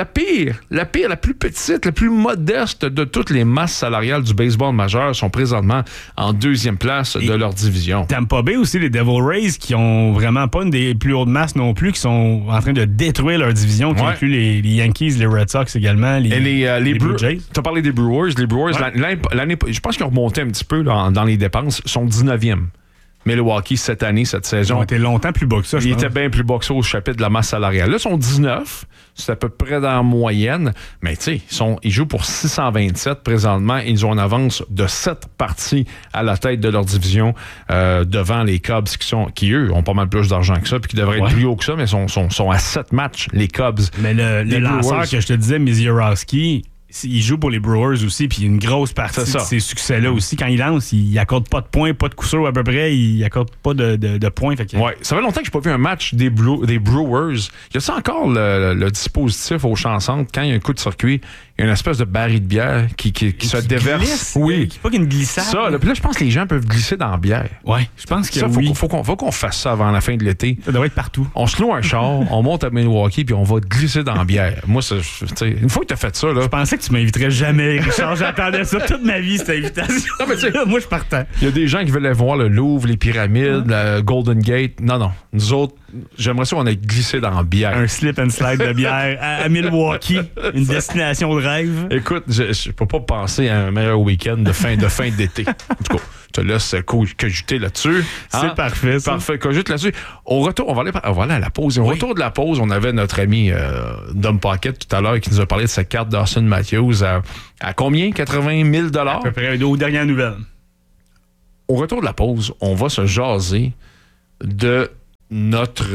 plus petite, la plus modeste de toutes les masses salariales du baseball majeur sont présentement en deuxième place de leur division. Tampa Bay aussi, les Devil Rays, qui ont vraiment pas une des plus hautes masses non plus, qui sont en train de détruire leur division, qui inclut les Yankees, les Red Sox également, les Blue Jays. Tu as parlé des Brewers. Les Brewers, l'année, je pense qu'ils ont remonté un petit peu dans les dépenses, sont 19e. Milwaukee, cette année, cette saison. Ils ont été longtemps plus bas que ça, Ils étaient bien plus bas que ça au chapitre de la masse salariale. Là, ils sont 19. C'est à peu près dans la moyenne. Mais tu sais, ils jouent pour 627 présentement. Ils ont une avance de 7 parties à la tête de leur division devant les Cubs qui, eux, ont pas mal plus d'argent que ça puis qui devraient être plus haut que ça, mais sont à 7 matchs, les Cubs. Mais le lanceur que je te disais, Misiorowski, il joue pour les Brewers aussi, puis une grosse partie de ses succès-là aussi. Quand il lance, il accorde pas de points, pas de coup sûr à peu près, il accorde pas de points. Ouais, ça fait longtemps que j'ai pas vu un match des Brewers. Y a ça encore le dispositif au champ-centre, quand il y a un coup de circuit, il y a une espèce de baril de bière qui se déverse. Glisse, oui. Pas qu'une glissade. Ça, là, puis là, je pense que les gens peuvent glisser dans la bière. Ouais, je pense que ça, oui. Faut qu'on fasse ça avant la fin de l'été. Ça devrait être partout. On se loue un char, on monte à Milwaukee, puis on va glisser dans la bière. Moi, une fois que tu as fait ça, là. Je pensais Tu m'inviterais jamais, Richard. J'attendais ça toute ma vie, cette invitation. Non, mais tu sais, moi, je partais. Il y a des gens qui veulent voir le Louvre, les pyramides, le Golden Gate. Non. Nous autres, j'aimerais ça qu'on ait glissé dans la bière. Un slip and slide de bière à Milwaukee, une destination de rêve. Écoute, je peux pas penser à un meilleur week-end de fin d'été. En tout cas, je te laisse cogiter là-dessus. C'est parfait, ça. Parfait, cogite là-dessus. Au retour, on va aller à la pause. Au retour de la pause, on avait notre ami Dom Pocket tout à l'heure qui nous a parlé de sa carte d'Austin Matthews à combien? 80 000 $? À peu près, aux dernières nouvelles. Au retour de la pause, on va se jaser de notre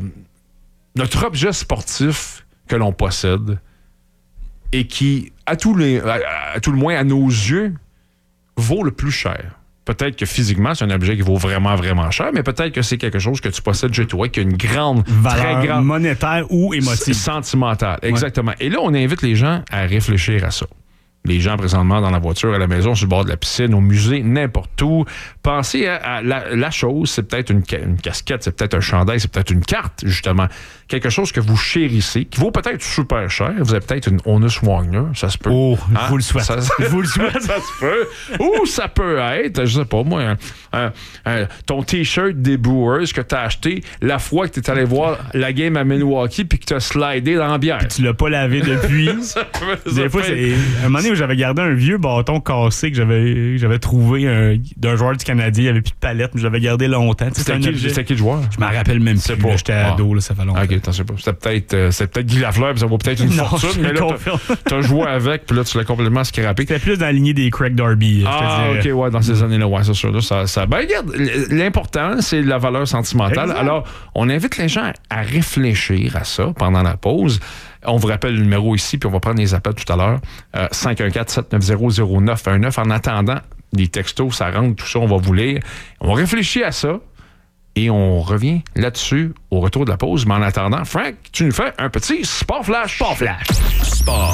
objet sportif que l'on possède et qui, à tout le moins à nos yeux, vaut le plus cher. Peut-être que physiquement, c'est un objet qui vaut vraiment, vraiment cher, mais peut-être que c'est quelque chose que tu possèdes chez toi, qui a une grande valeur très grande monétaire ou émotive. Sentimentale, exactement. Et là, on invite les gens à réfléchir à ça. Les gens, présentement, dans la voiture, à la maison, sur le bord de la piscine, au musée, n'importe où. Pensez à la chose. C'est peut-être une casquette, c'est peut-être un chandail, c'est peut-être une carte, justement. Quelque chose que vous chérissez, qui vaut peut-être super cher. Vous avez peut-être une Honus Wagner, ça se peut. Oh, je vous le souhaite. Je vous le souhaite. Ça se peut. Ou ça peut être, je sais pas moi, ton T-shirt des Brewers que tu as acheté la fois que tu es allé voir la game à Milwaukee puis que tu as slidé dans la bière. Puis tu l'as pas lavé depuis. Des fois, c'est un moment donné où j'avais gardé un vieux bâton cassé que j'avais trouvé d'un joueur du Canadien. Il n'y avait plus de palette, mais je l'avais gardé longtemps. C'était qui le joueur? Je m'en rappelle même plus. Pas. J'étais ado, là, ça fait longtemps. OK, t'en sais pas. C'était peut-être Guy Lafleur, puis ça vaut peut-être une fortune, mais là, t'as joué avec, puis là, tu l'as complètement scrappé. C'était plus dans la lignée des Craig Darby. OK, ouais, dans ces années-là, ouais, c'est sûr. Là, ça... Ben, regarde, l'important, c'est la valeur sentimentale. Exact. Alors, on invite les gens à réfléchir à ça pendant la pause. On vous rappelle le numéro ici, puis on va prendre les appels tout à l'heure. 514-790-0919. En attendant, les textos, ça rentre, tout ça, on va vous lire. On réfléchit à ça. Et on revient là-dessus au retour de la pause. Mais en attendant, Frank, tu nous fais un petit Sport Flash. Sport Flash. Sport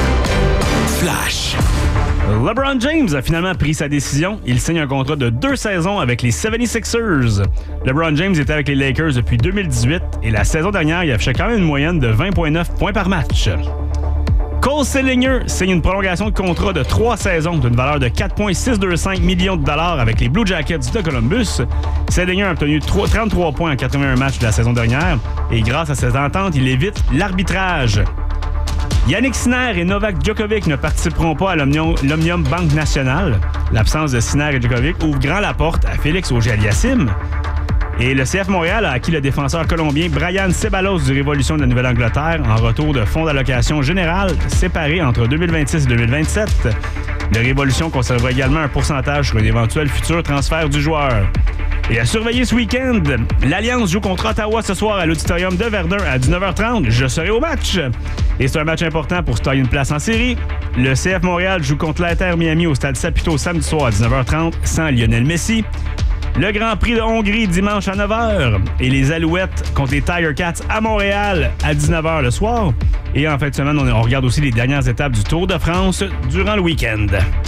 Flash. LeBron James a finalement pris sa décision. Il signe un contrat de 2 saisons avec les 76ers. LeBron James était avec les Lakers depuis 2018 et la saison dernière, il affichait quand même une moyenne de 20,9 points par match. Cole Sillinger signe une prolongation de contrat de 3 saisons d'une valeur de 4,625 millions de dollars avec les Blue Jackets de Columbus. Sillinger a obtenu 33 points en 81 matchs de la saison dernière et grâce à cette entente, il évite l'arbitrage. Yannick Sinner et Novak Djokovic ne participeront pas à l'Omnium Banque Nationale. L'absence de Sinner et Djokovic ouvre grand la porte à Félix Auger-Aliassime. Et le CF Montréal a acquis le défenseur colombien Brian Ceballos du Révolution de la Nouvelle-Angleterre en retour de fonds d'allocation générale séparés entre 2026 et 2027. Le Révolution conservera également un pourcentage sur un éventuel futur transfert du joueur. Et à surveiller ce week-end, l'Alliance joue contre Ottawa ce soir à l'Auditorium de Verdun à 19h30. Je serai au match. Et c'est un match important pour se tailler une place en série. Le CF Montréal joue contre l'Inter Miami au Stade Saputo samedi soir à 19h30 sans Lionel Messi. Le Grand Prix de Hongrie dimanche à 9h. Et les Alouettes contre les Tiger Cats à Montréal à 19h le soir. Et en fin de semaine, on regarde aussi les dernières étapes du Tour de France durant le week-end.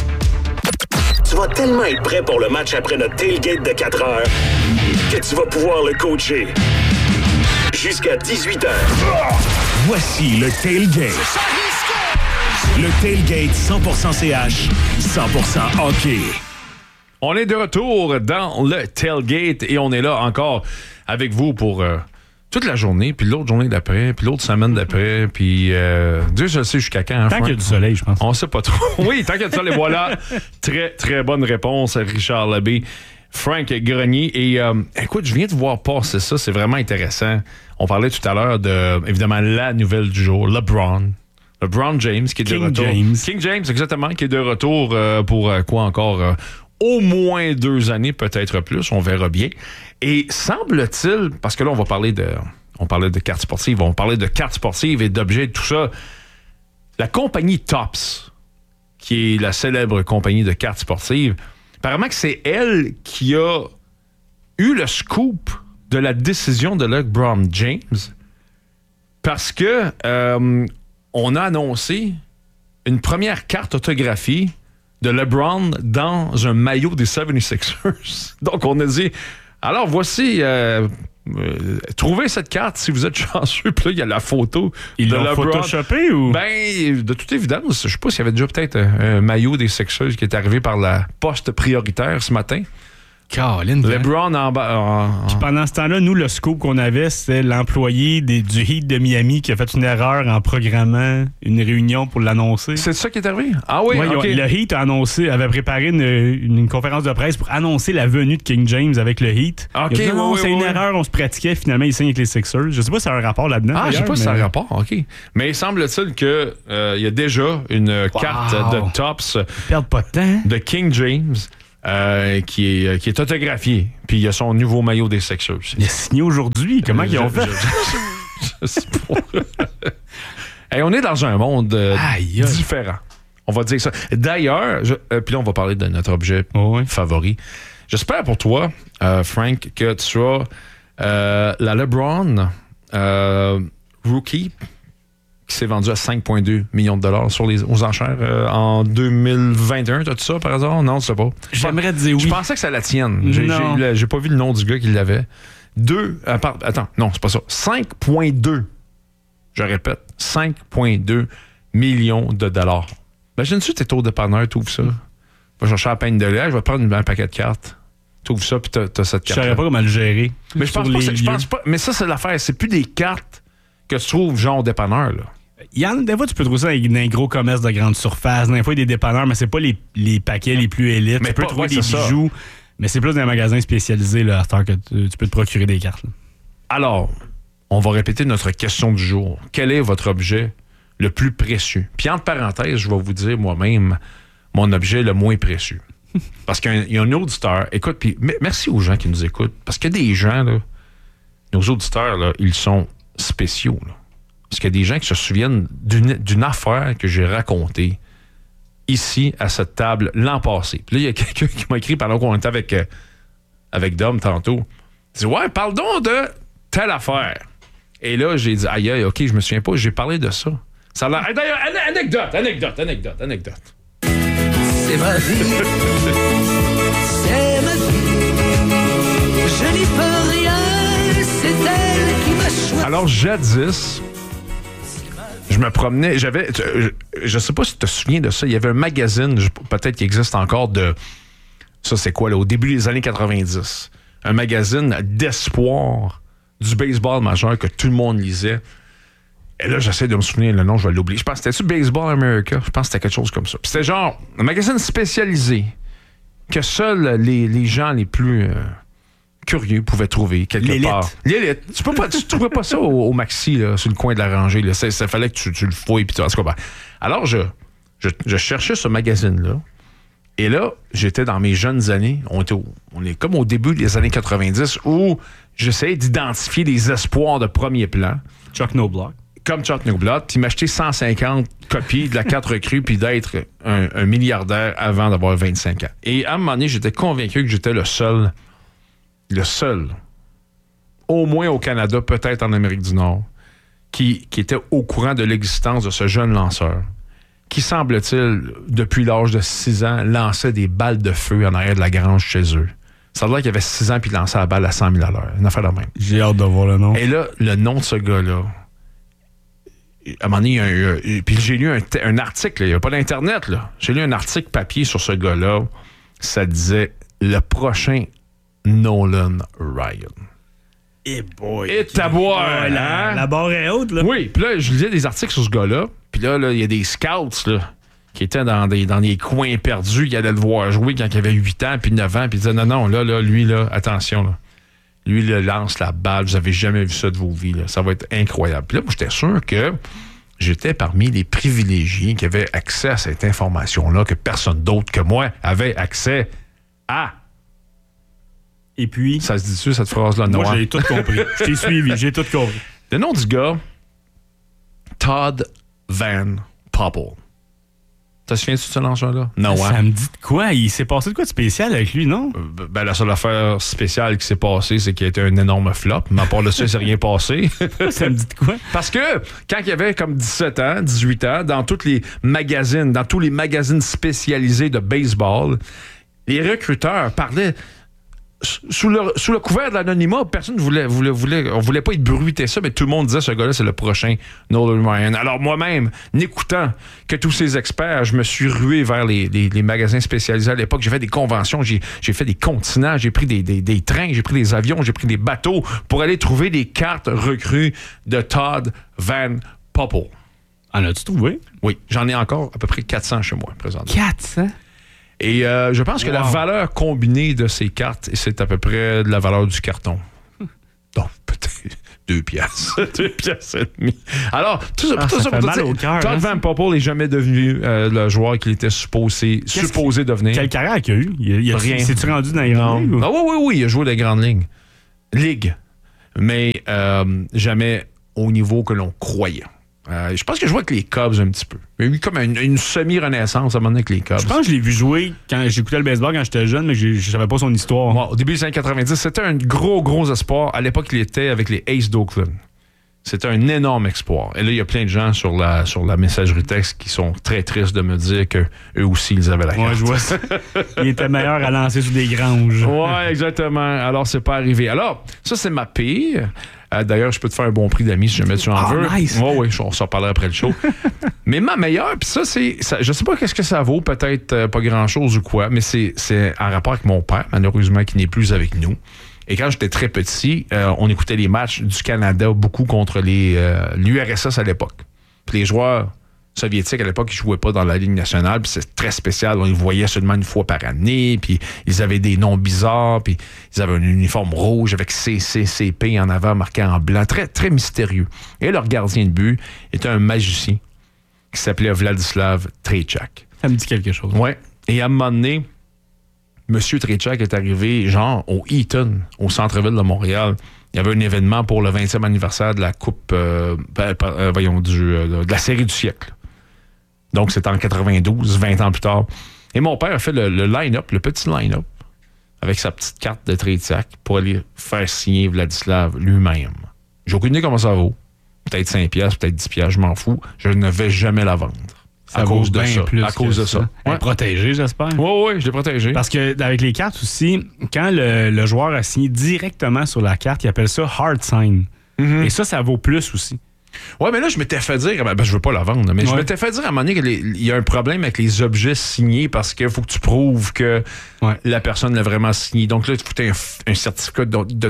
Tu vas tellement être prêt pour le match après notre tailgate de 4 heures que tu vas pouvoir le coacher jusqu'à 18h. Voici le tailgate. Le tailgate 100% CH, 100% hockey. On est de retour dans le tailgate et on est là encore avec vous pour toute la journée, puis l'autre journée d'après, puis l'autre semaine d'après, puis Dieu je sais jusqu'à quand. Tant qu'il y a du soleil, je pense. On sait pas trop. Oui, tant qu'il y a du soleil, voilà. Très, très bonne réponse, Richard Labbé. Frank Grenier. Et écoute, je viens de voir passer ça, c'est vraiment intéressant. On parlait tout à l'heure de, évidemment, la nouvelle du jour, LeBron James, qui est de retour. King James, exactement, qui est de retour pour quoi encore au moins 2 années, peut-être plus, on verra bien. Et semble-t-il, parce que là, on parlait de cartes sportives, on parlait de cartes sportives et d'objets, tout ça. La compagnie Topps, qui est la célèbre compagnie de cartes sportives, apparemment que c'est elle qui a eu le scoop de la décision de LeBron James parce que on a annoncé une première carte autographiée de LeBron dans un maillot des 76ers. Donc, on a dit, alors voici trouvez cette carte si vous êtes chanceux. Puis là, il y a la photo. Ils de l'ont LeBron. photoshopé ou? Ben, de toute évidence, je sais pas s'il y avait déjà peut-être un maillot des Sixers qui est arrivé par la poste prioritaire ce matin. Caroline. LeBron en bas. Puis pendant ce temps-là, nous, le scoop qu'on avait, c'était l'employé du Heat de Miami qui a fait une erreur en programmant une réunion pour l'annoncer. C'est ça qui est arrivé? Ah oui, Ouais, OK. le Heat avait préparé une conférence de presse pour annoncer la venue de King James avec le Heat. OK, Il a dit, non, oui, c'est une oui. erreur, on se pratiquait, finalement, il signe avec les Sixers. Je sais pas si ça a un rapport là-dedans. Ah, je sais d'ailleurs, pas si ça a mais- rapport, OK. Mais semble-t-il qu'il y a déjà une carte de tops Ils perdent pas de temps. de King James qui est autographiée. Puis il y a son nouveau maillot des Sixers. Il a signé aujourd'hui. Comment ils ont fait? Je sais pas. Hey, on est dans un monde Aïe, aïe. différent. On va dire ça. D'ailleurs, puis là, on va parler de notre objet Oh, oui. favori. J'espère pour toi, Frank, que tu as la LeBron Rookie qui s'est vendue à 5,2 millions de dollars aux enchères en 2021. T'as-tu ça par hasard? Non, tu sais pas. J'aimerais dire Je oui. pensais que c'est la tienne. Non. J'ai pas vu le nom du gars qui l'avait. Attends, non, c'est pas ça. 5,2. Je répète, 5,2 millions de dollars. Imagine-tu, t'es au dépanneur, t'ouvres ça. Va chercher la peine de lait, je vais prendre un paquet de cartes. T'ouvres ça, puis t'as cette Je carte. savais pas comment le gérer. Mais je pense pas. Mais ça, c'est l'affaire. C'est plus des cartes que tu trouves genre au dépanneur, là. Des fois, tu peux trouver ça dans un gros commerce de grande surface. Des fois, il y a des dépanneurs, mais c'est pas les paquets les plus élites. Mais tu peux pas- trouver ouais, des c'est ça. bijoux, mais c'est plus dans un magasin spécialisé là, à cette heure que tu peux te procurer des cartes. Là. Alors, on va répéter notre question du jour. Quel est votre objet le plus précieux? Puis entre parenthèses, je vais vous dire moi-même mon objet le moins précieux. Parce qu'il y a un auditeur. Écoute, puis merci aux gens qui nous écoutent. Parce qu'il y a des gens, là, nos auditeurs, là, ils sont spéciaux. Là. Parce qu'il y a des gens qui se souviennent d'une affaire que j'ai racontée ici, à cette table, l'an passé. Puis là, il y a quelqu'un qui m'a écrit pendant qu'on était avec Dom tantôt. Il dit « Ouais, parle donc de telle affaire. » Et là, j'ai dit « Aïe, aïe, OK, je me souviens pas, j'ai parlé de ça. » Ça a l'air... D'ailleurs, anecdote. C'est ma vie, c'est ma vie. Je n'y peux rien, c'est elle qui m'a choisi. Alors, jadis, je me promenais, je sais pas si tu te souviens de ça, il y avait un magazine, peut-être qu'il existe encore, ça c'est quoi, là, au début des années 90. Un magazine d'espoir du baseball majeur que tout le monde lisait. Et là, j'essaie de me souvenir le nom, je vais l'oublier. Je pense que c'était-tu Baseball America? Je pense que c'était quelque chose comme ça. Puis c'était genre un magazine spécialisé que seuls les gens les plus curieux pouvaient trouver quelque L'élite. part. L'élite. Tu trouvais pas ça au Maxi, là, sur le coin de la rangée. Là. Ça fallait que tu le fouilles. Puis en tout cas, ben. Alors, je cherchais ce magazine-là. Et là, j'étais dans mes jeunes années. On est comme au début des années 90 où j'essayais d'identifier des espoirs de premier plan. Chuck No Block. Comme Chuck Newblood, puis m'acheter 150 copies de la 4 recrues, puis d'être un milliardaire avant d'avoir 25 ans. Et à un moment donné, j'étais convaincu que j'étais le seul, au moins au Canada, peut-être en Amérique du Nord, qui était au courant de l'existence de ce jeune lanceur, qui, semble-t-il, depuis l'âge de 6 ans, lançait des balles de feu en arrière de la grange chez eux. Ça a l'air qu'il avait 6 ans, puis il lançait la balle à 100 000 à l'heure. Une affaire de même. J'ai hâte de voir le nom. Et là, le nom de ce gars-là, à un moment donné, puis j'ai lu un article, il n'y a pas d'Internet, là. J'ai lu un article papier sur ce gars-là. Ça disait le prochain Nolan Ryan. Et boy. Et taboire, Ouais, hein? la barre est haute, là. Oui, puis là, je lisais des articles sur ce gars-là. Puis là, il y a des scouts, là, qui étaient dans des coins perdus, qui allaient le voir jouer quand il avait 8 ans, puis 9 ans, puis ils disaient non, là, lui, là, attention, là. Lui, il lance la balle. Vous n'avez jamais vu ça de vos vies. Là. Ça va être incroyable. Puis là, moi, j'étais sûr que j'étais parmi les privilégiés qui avaient accès à cette information-là, que personne d'autre que moi avait accès à. Et puis, Ça se dit-tu, cette phrase-là? Non. moi, j'ai tout compris. Je t'ai suivi, j'ai tout compris. Le nom du gars, Todd Van Poppel. T'as souviens-tu de ce lanceur-là? Non, Ça me dit de quoi? Il s'est passé de quoi de spécial avec lui, non? Ben, la seule affaire spéciale qui s'est passée, c'est qu'il a été un énorme flop. Mais à part de ça, il s'est rien passé. Ça me dit de quoi? Parce que quand il avait comme 17 ans, 18 ans, dans tous les magazines spécialisés de baseball, les recruteurs parlaient sous le couvert de l'anonymat, personne ne voulait pas être bruité ça, mais tout le monde disait ce gars-là, c'est le prochain Nolan Ryan. Alors moi-même, n'écoutant que tous ces experts, je me suis rué vers les magasins spécialisés à l'époque. J'ai fait des conventions, j'ai fait des continents, j'ai pris des trains, j'ai pris des avions, j'ai pris des bateaux pour aller trouver des cartes recrues de Todd Van Poppel. En as-tu trouvé? Oui, j'en ai encore à peu près 400 chez moi présentement. 400? Et je pense que la valeur combinée de ces cartes, c'est à peu près de la valeur du carton. Donc, peut-être 2 piastres. 2 piastres et demi. Alors, tout ça pour dire, Todd Van Poppel n'est jamais devenu le joueur qu'il était supposé devenir. Quelle carrière qu'il a eu? Rien. S'est-tu rendu dans les grandes ligues? Ah oui, il a joué dans les grandes ligues. Mais jamais au niveau que l'on croyait. Je pense que je jouais avec les Cubs un petit peu. Il y a eu comme une semi-renaissance à un moment donné avec les Cubs. Je pense que je l'ai vu jouer quand j'écoutais le baseball quand j'étais jeune, mais je ne savais pas son histoire. Bon, au début des années 90, c'était un gros espoir. À l'époque, il était avec les Aces d'Oakland. C'était un énorme espoir. Et là, il y a plein de gens sur la messagerie texte qui sont très tristes de me dire qu'eux aussi, ils avaient la carte. Ouais, je vois ça. Il était meilleur à lancer sur des granges. Ouais, exactement. Alors, c'est pas arrivé. Alors, ça, c'est ma pire. D'ailleurs, je peux te faire un bon prix d'amis si jamais tu en veux. Nice. Oui, on s'en parlera après le show. Mais ma meilleure, puis ça, je sais pas qu'est-ce que ça vaut, peut-être pas grand-chose ou quoi, mais c'est en rapport avec mon père, malheureusement, qui n'est plus avec nous. Et quand j'étais très petit, on écoutait les matchs du Canada beaucoup contre l'URSS à l'époque. Puis les joueurs soviétiques à l'époque, ils jouaient pas dans la Ligue nationale, puis c'est très spécial. On les voyait seulement une fois par année, puis ils avaient des noms bizarres, puis ils avaient un uniforme rouge avec CCCP en avant marqué en blanc, très, très mystérieux. Et leur gardien de but était un magicien qui s'appelait Vladislav Trejčák. Ça me dit quelque chose. Ouais. Et à un moment donné, M. Trejčák est arrivé, genre, au Eaton, au centre-ville de Montréal. Il y avait un événement pour le 20e anniversaire de la Coupe, de la série du siècle. Donc, c'était en 92, 20 ans plus tard. Et mon père a fait le line-up, le petit line-up, avec sa petite carte de Trejčák pour aller faire signer Vladislav lui-même. J'ai aucune idée comment ça vaut. Peut-être 5 piastres, peut-être 10 piastres, je m'en fous. Je ne vais jamais la vendre. Ça à cause de ça. À cause de ça. Ouais. Protégé, j'espère. Oui, je l'ai protégé. Parce que avec les cartes aussi, quand le joueur a signé directement sur la carte, il appelle ça hard sign. Mm-hmm. Et ça vaut plus aussi. Ouais, mais là, je m'étais fait dire, je veux pas la vendre, mais je m'étais fait dire à un moment donné qu'il y a un problème avec les objets signés parce qu'il faut que tu prouves que la personne l'a vraiment signé. Donc là, il faut que tu aies un certificat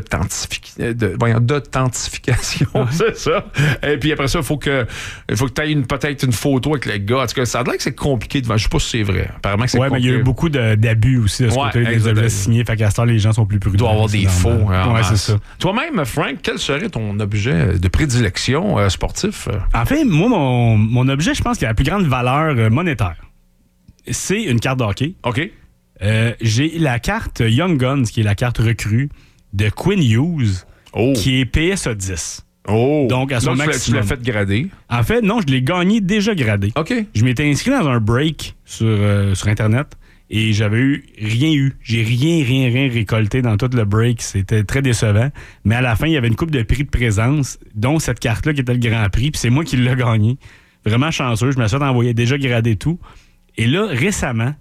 d'authentification, c'est ça. Et puis après ça, il faut que tu aies peut-être une photo avec le gars. En tout cas, ça a l'air que c'est compliqué de vendre. Je sais pas si c'est vrai. Apparemment que c'est compliqué. Mais il y a eu beaucoup d'abus aussi de ce côté des objets signés. Fait qu'à ce temps, les gens sont plus prudents. Il doit y avoir des faux. Ouais, c'est ça. Toi-même, Frank, quel serait ton objet de prédilection sportif? En fait, moi, mon objet, je pense qu'il a la plus grande valeur monétaire. C'est une carte de hockey. OK. J'ai la carte Young Guns, qui est la carte recrue de Quinn Hughes, qui est PSA 10. Oh! Donc, à son maximum. Tu l'as fait grader? En fait, non, je l'ai gagné déjà gradé. OK. Je m'étais inscrit dans un break sur Internet et j'avais rien eu. J'ai rien récolté dans tout le break. C'était très décevant. Mais à la fin, il y avait une coupe de prix de présence, dont cette carte-là qui était le Grand Prix, puis c'est moi qui l'ai gagné. Vraiment chanceux. Je me suis envoyé déjà gradé tout. Et là, récemment,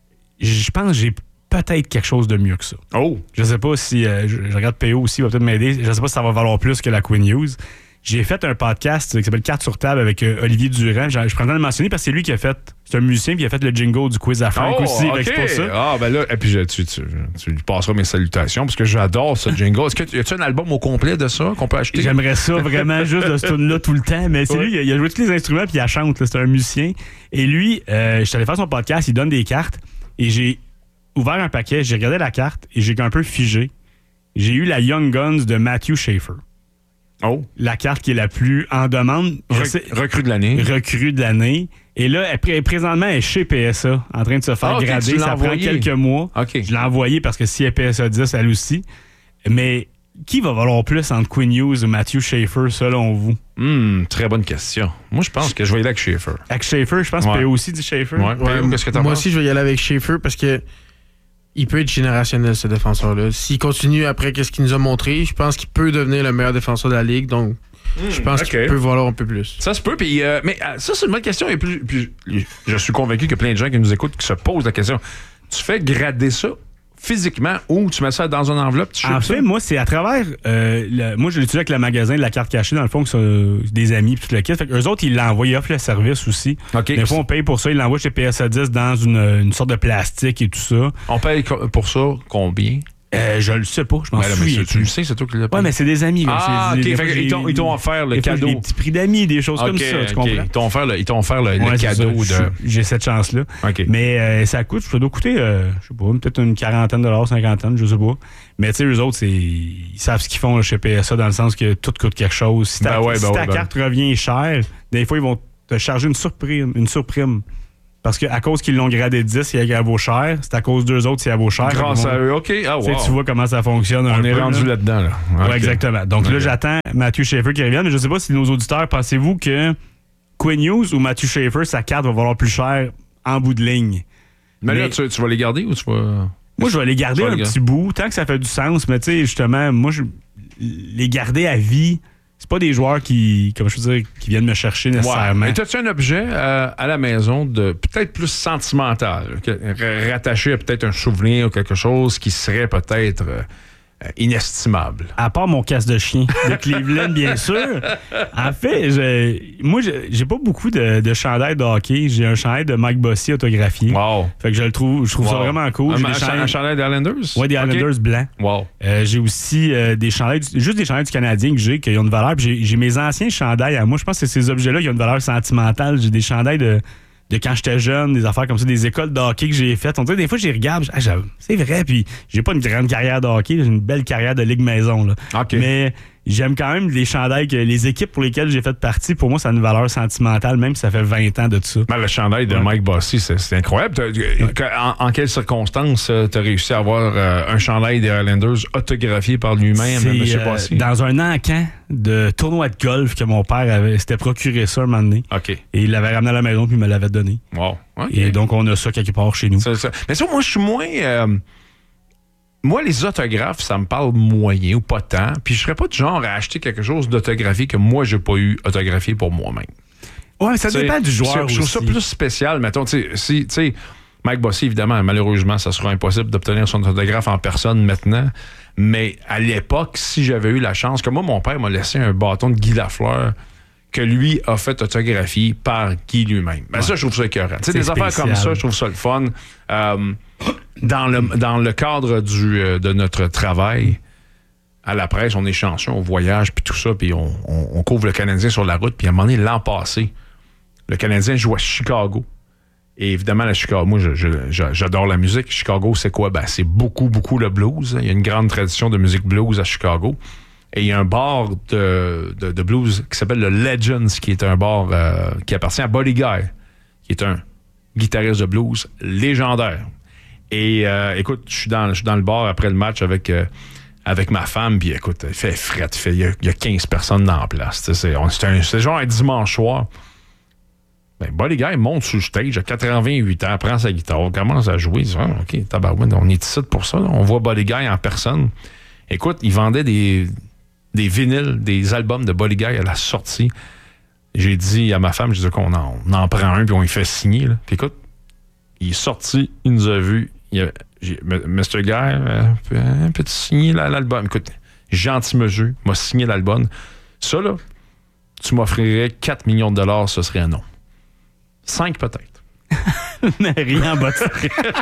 je pense que j'ai peut-être quelque chose de mieux que ça. Oh! Je sais pas si... je regarde PO aussi, il va peut-être m'aider. Je sais pas si ça va valoir plus que la Quinn Hughes. J'ai fait un podcast qui s'appelle Cartes sur table avec Olivier Durand. Je prends le temps de le mentionner parce que c'est lui qui a fait... C'est un musicien puis il a fait le jingle du quiz à Frank aussi. OK. C'est pour ça. Ah, ben là, et puis tu lui passeras mes salutations parce que j'adore ce jingle. Est-ce que y a-tu un album au complet de ça qu'on peut acheter? J'aimerais ça vraiment juste de ce tune-là tout le temps. Mais c'est lui, il a joué tous les instruments puis il chante. Là, c'est un musicien. Et lui, je suis allé faire son podcast, il donne des cartes et j'ai ouvert un paquet, j'ai regardé la carte et j'ai un peu figé. J'ai eu la Young Guns de Matthew Schaefer. Oh. La carte qui est la plus en demande. Recrue de l'année. Recrue de l'année. Et là, présentement, elle est chez PSA, en train de se faire grader. Ça prend quelques mois. Okay. Je l'ai envoyé parce que si elle est PSA 10, elle aussi. Mais qui va valoir plus entre Quinn Hughes ou Matthew Schaefer, selon vous? Très bonne question. Moi, je pense que je vais y aller avec Schaefer. Avec Schaefer, je pense que PO aussi dit Schaefer. Qu'est-ce que t'en penses? Moi aussi, je vais y aller avec Schaefer parce que il peut être générationnel, ce défenseur-là. S'il continue après ce qu'il nous a montré, je pense qu'il peut devenir le meilleur défenseur de la Ligue. Donc, je pense qu'il peut valoir un peu plus. Ça se peut. Puis, mais ça, c'est une bonne question. Et puis, je suis convaincu qu'il y a plein de gens qui nous écoutent qui se posent la question. Tu fais grader ça physiquement ou tu mets ça dans une enveloppe? Tu en fait, ça? moi, c'est à travers... moi, je l'utilise avec le magasin de la carte cachée, dans le fond, que c'est des amis puis tout le kit. Fait qu'eux autres, ils l'envoient, ils offrent le service aussi. Okay. Des fois, on paye pour ça. Ils l'envoient chez PSA 10 dans une sorte de plastique et tout ça. On paye pour ça combien? Je le sais pas, je m'en souviens. Tu le sais, c'est toi qui l'as payé. Ouais, mais c'est des amis. Ah, OK. Ils t'ont offert le cadeau. Des petits prix d'amis, des choses comme ça, tu comprends? Ils t'ont offert le cadeau. J'ai cette chance-là. Okay. Mais ça doit coûter, je sais pas, peut-être une quarantaine de dollars, cinquantaine, je sais pas. Mais tu sais, eux autres, ils savent ce qu'ils font là, chez PSA dans le sens que tout coûte quelque chose. Si ta carte revient chère, des fois, ils vont te charger une surprime. Parce qu'à cause qu'ils l'ont gradé 10, il vaut cher. C'est à cause d'eux autres, si elle vaut cher. Grâce à eux, OK. Ah, wow. Tu vois comment ça fonctionne. On est rendu là-dedans. Là. Okay. Ouais, exactement. Donc là, j'attends Matthew Schaefer qui revienne. Mais je ne sais pas si nos auditeurs, pensez-vous que Quinn Hughes ou Matthew Schaefer, sa carte va valoir plus cher en bout de ligne? Mais là, tu vas les garder ou tu vas... Moi, je vais les garder un petit bout, tant que ça fait du sens. Mais tu sais, justement, moi, les garder à vie... C'est pas des joueurs qui viennent me chercher nécessairement. Ouais. Et as-tu un objet à la maison de peut-être plus sentimental, rattaché à peut-être un souvenir ou quelque chose qui serait peut-être inestimable? À part mon casse de chien de Cleveland, bien sûr. En fait, j'ai pas beaucoup de chandails de hockey. J'ai un chandail de Mike Bossy autographié. Wow. Fait que je trouve ça vraiment cool. Un chandail des Islanders? Oui, des Islanders blancs. Wow. J'ai aussi des chandails du Canadien qui ont une valeur. Puis j'ai mes anciens chandails à moi. Je pense que c'est ces objets-là qui ont une valeur sentimentale. J'ai des chandails de quand j'étais jeune, des affaires comme ça, des écoles de hockey que j'ai faites. On dirait des fois, j'y regarde, c'est vrai, puis j'ai pas une grande carrière de hockey, j'ai une belle carrière de ligue maison. Là. Okay. Mais j'aime quand même les chandails que les équipes pour lesquelles j'ai fait partie, pour moi, ça a une valeur sentimentale, même si ça fait 20 ans de tout ça. Ben, le chandail de Mike Bossy, c'est incroyable. En quelles circonstances tu as réussi à avoir un chandail des Islanders autographié par lui-même, M. Bossy? Dans un encan de tournoi de golf que mon père s'était procuré ça un moment donné. OK. Et il l'avait ramené à la maison puis il me l'avait donné. Wow. Okay. Et donc, on a ça quelque part chez nous. Ça. Mais ça, moi, je suis moins... Moi, les autographes, ça me parle moyen ou pas tant. Puis je serais pas du genre à acheter quelque chose d'autographié que moi, j'ai pas eu autographié pour moi-même. Ouais, ça dépend du joueur aussi. Je trouve ça plus spécial. Mettons, tu sais, Mike Bossy, évidemment, malheureusement, ça sera impossible d'obtenir son autographe en personne maintenant. Mais à l'époque, si j'avais eu la chance, que moi, mon père m'a laissé un bâton de Guy Lafleur que lui a fait autographier par Guy lui-même. Ben ça, je trouve ça écœurant. Tu sais, des affaires comme ça, je trouve ça le fun. Dans le cadre de notre travail, à la presse, on est chanceux, on voyage, puis tout ça, puis on couvre le Canadien sur la route. Puis à un moment donné, l'an passé, le Canadien joue à Chicago. Et évidemment, à Chicago, moi, j'adore la musique. Chicago, c'est quoi? Ben, c'est beaucoup, beaucoup le blues. Il y a une grande tradition de musique blues à Chicago. Et il y a un bar de blues qui s'appelle le Legends, qui est un bar qui appartient à Buddy Guy, qui est un guitariste de blues légendaire. Et écoute, je suis dans le bar après le match avec ma femme, puis écoute, il fait fret, il y a 15 personnes dans la place. C'est genre un dimanche soir. Ben, Buddy Guy monte sur le stage à 88 ans, prend sa guitare, commence à jouer. Il dit, OK, tabarouette, on est ici pour ça. Là. On voit Buddy Guy en personne. Écoute, il vendait des vinyles, des albums de Buddy Guy à la sortie. J'ai dit à ma femme, je dis qu'on en prend un, puis on y fait signer. Là. Puis écoute, il est sorti, il nous a vus. Mr. Guy, peux-tu signer l'album? Écoute, gentil monsieur, m'a signé l'album. Ça, là, tu m'offrirais 4 millions de dollars, ce serait un non. 5 peut-être. Mais rien en bas de 5.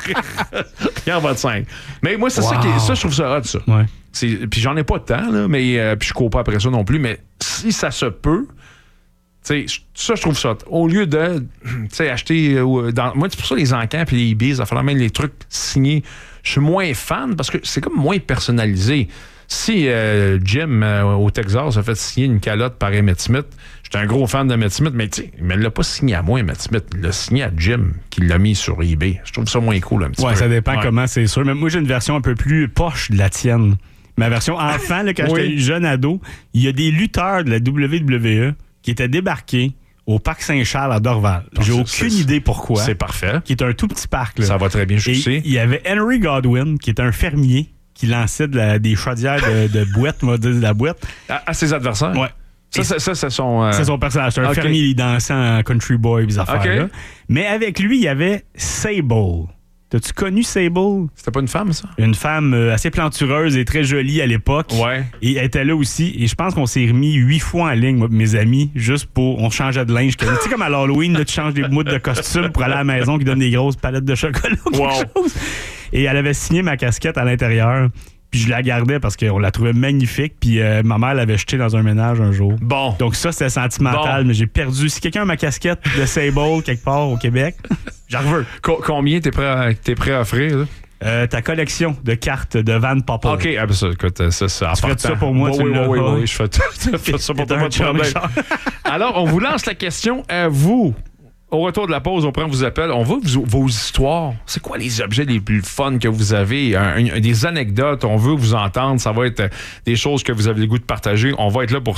Rien en bas de 5. Mais moi, c'est ça, je trouve ça hot, ça. Ouais. Puis j'en ai pas de temps, là, mais puis je cours pas après ça non plus, mais si ça se peut, ça, je trouve ça. Au lieu de acheter. Moi, c'est pour ça les encans et les eBay, ça fait même les trucs signés. Je suis moins fan parce que c'est comme moins personnalisé. Si Jim au Texas a fait signer une calotte par Emmitt Smith, j'étais un gros fan d'Emmitt Smith, mais il ne l'a pas signé à moi, Emmitt Smith. Il l'a signé à Jim, qui l'a mis sur eBay. Je trouve ça moins cool un petit peu. Ouais, ça dépend comment, c'est sûr. Mais moi, j'ai une version un peu plus poche de la tienne. Ma version enfant, là, quand j'étais jeune ado, il y a des lutteurs de la WWE qui étaient débarqués au Parc Saint-Charles à Dorval. J'ai aucune idée pourquoi. C'est parfait. Qui est un tout petit parc. Là. Ça va très bien jusqu'ici. Il y avait Henry Godwin, qui est un fermier, qui lançait des chaudières de boîte, on va dire de la boîte. À ses adversaires? Ouais. Ça, c'est son... C'est son personnage. C'est un fermier, il dansait en country boy, des affaires-là. Mais avec lui, il y avait Sable. T'as-tu connu Sable? C'était pas une femme, ça? Une femme assez plantureuse et très jolie à l'époque. Ouais. Et elle était là aussi. Et je pense qu'on s'est remis 8 fois en ligne, moi, mes amis, juste pour... On changeait de linge. Tu sais, comme à l'Halloween, là, tu changes des moutes de costume pour aller à la maison qui donne des grosses palettes de chocolat ou quelque chose. Et elle avait signé ma casquette à l'intérieur. Puis je la gardais parce qu'on la trouvait magnifique. Puis ma mère l'avait jetée dans un ménage un jour. Bon. Donc ça, c'était sentimental, mais j'ai perdu. Si quelqu'un a ma casquette de Sable quelque part au Québec, j'en veux. Combien t'es prêt à offrir, là? Ta collection de cartes de Van Poppel. OK, ça, écoute, ça tu ferais ça pour moi, oui, je fais ça pour toi. Alors, on vous lance la question à vous. Au retour de la pause, on prend vos appels. On veut vos histoires. C'est quoi les objets les plus fun que vous avez? Des anecdotes, on veut vous entendre. Ça va être des choses que vous avez le goût de partager. On va être là pour ça.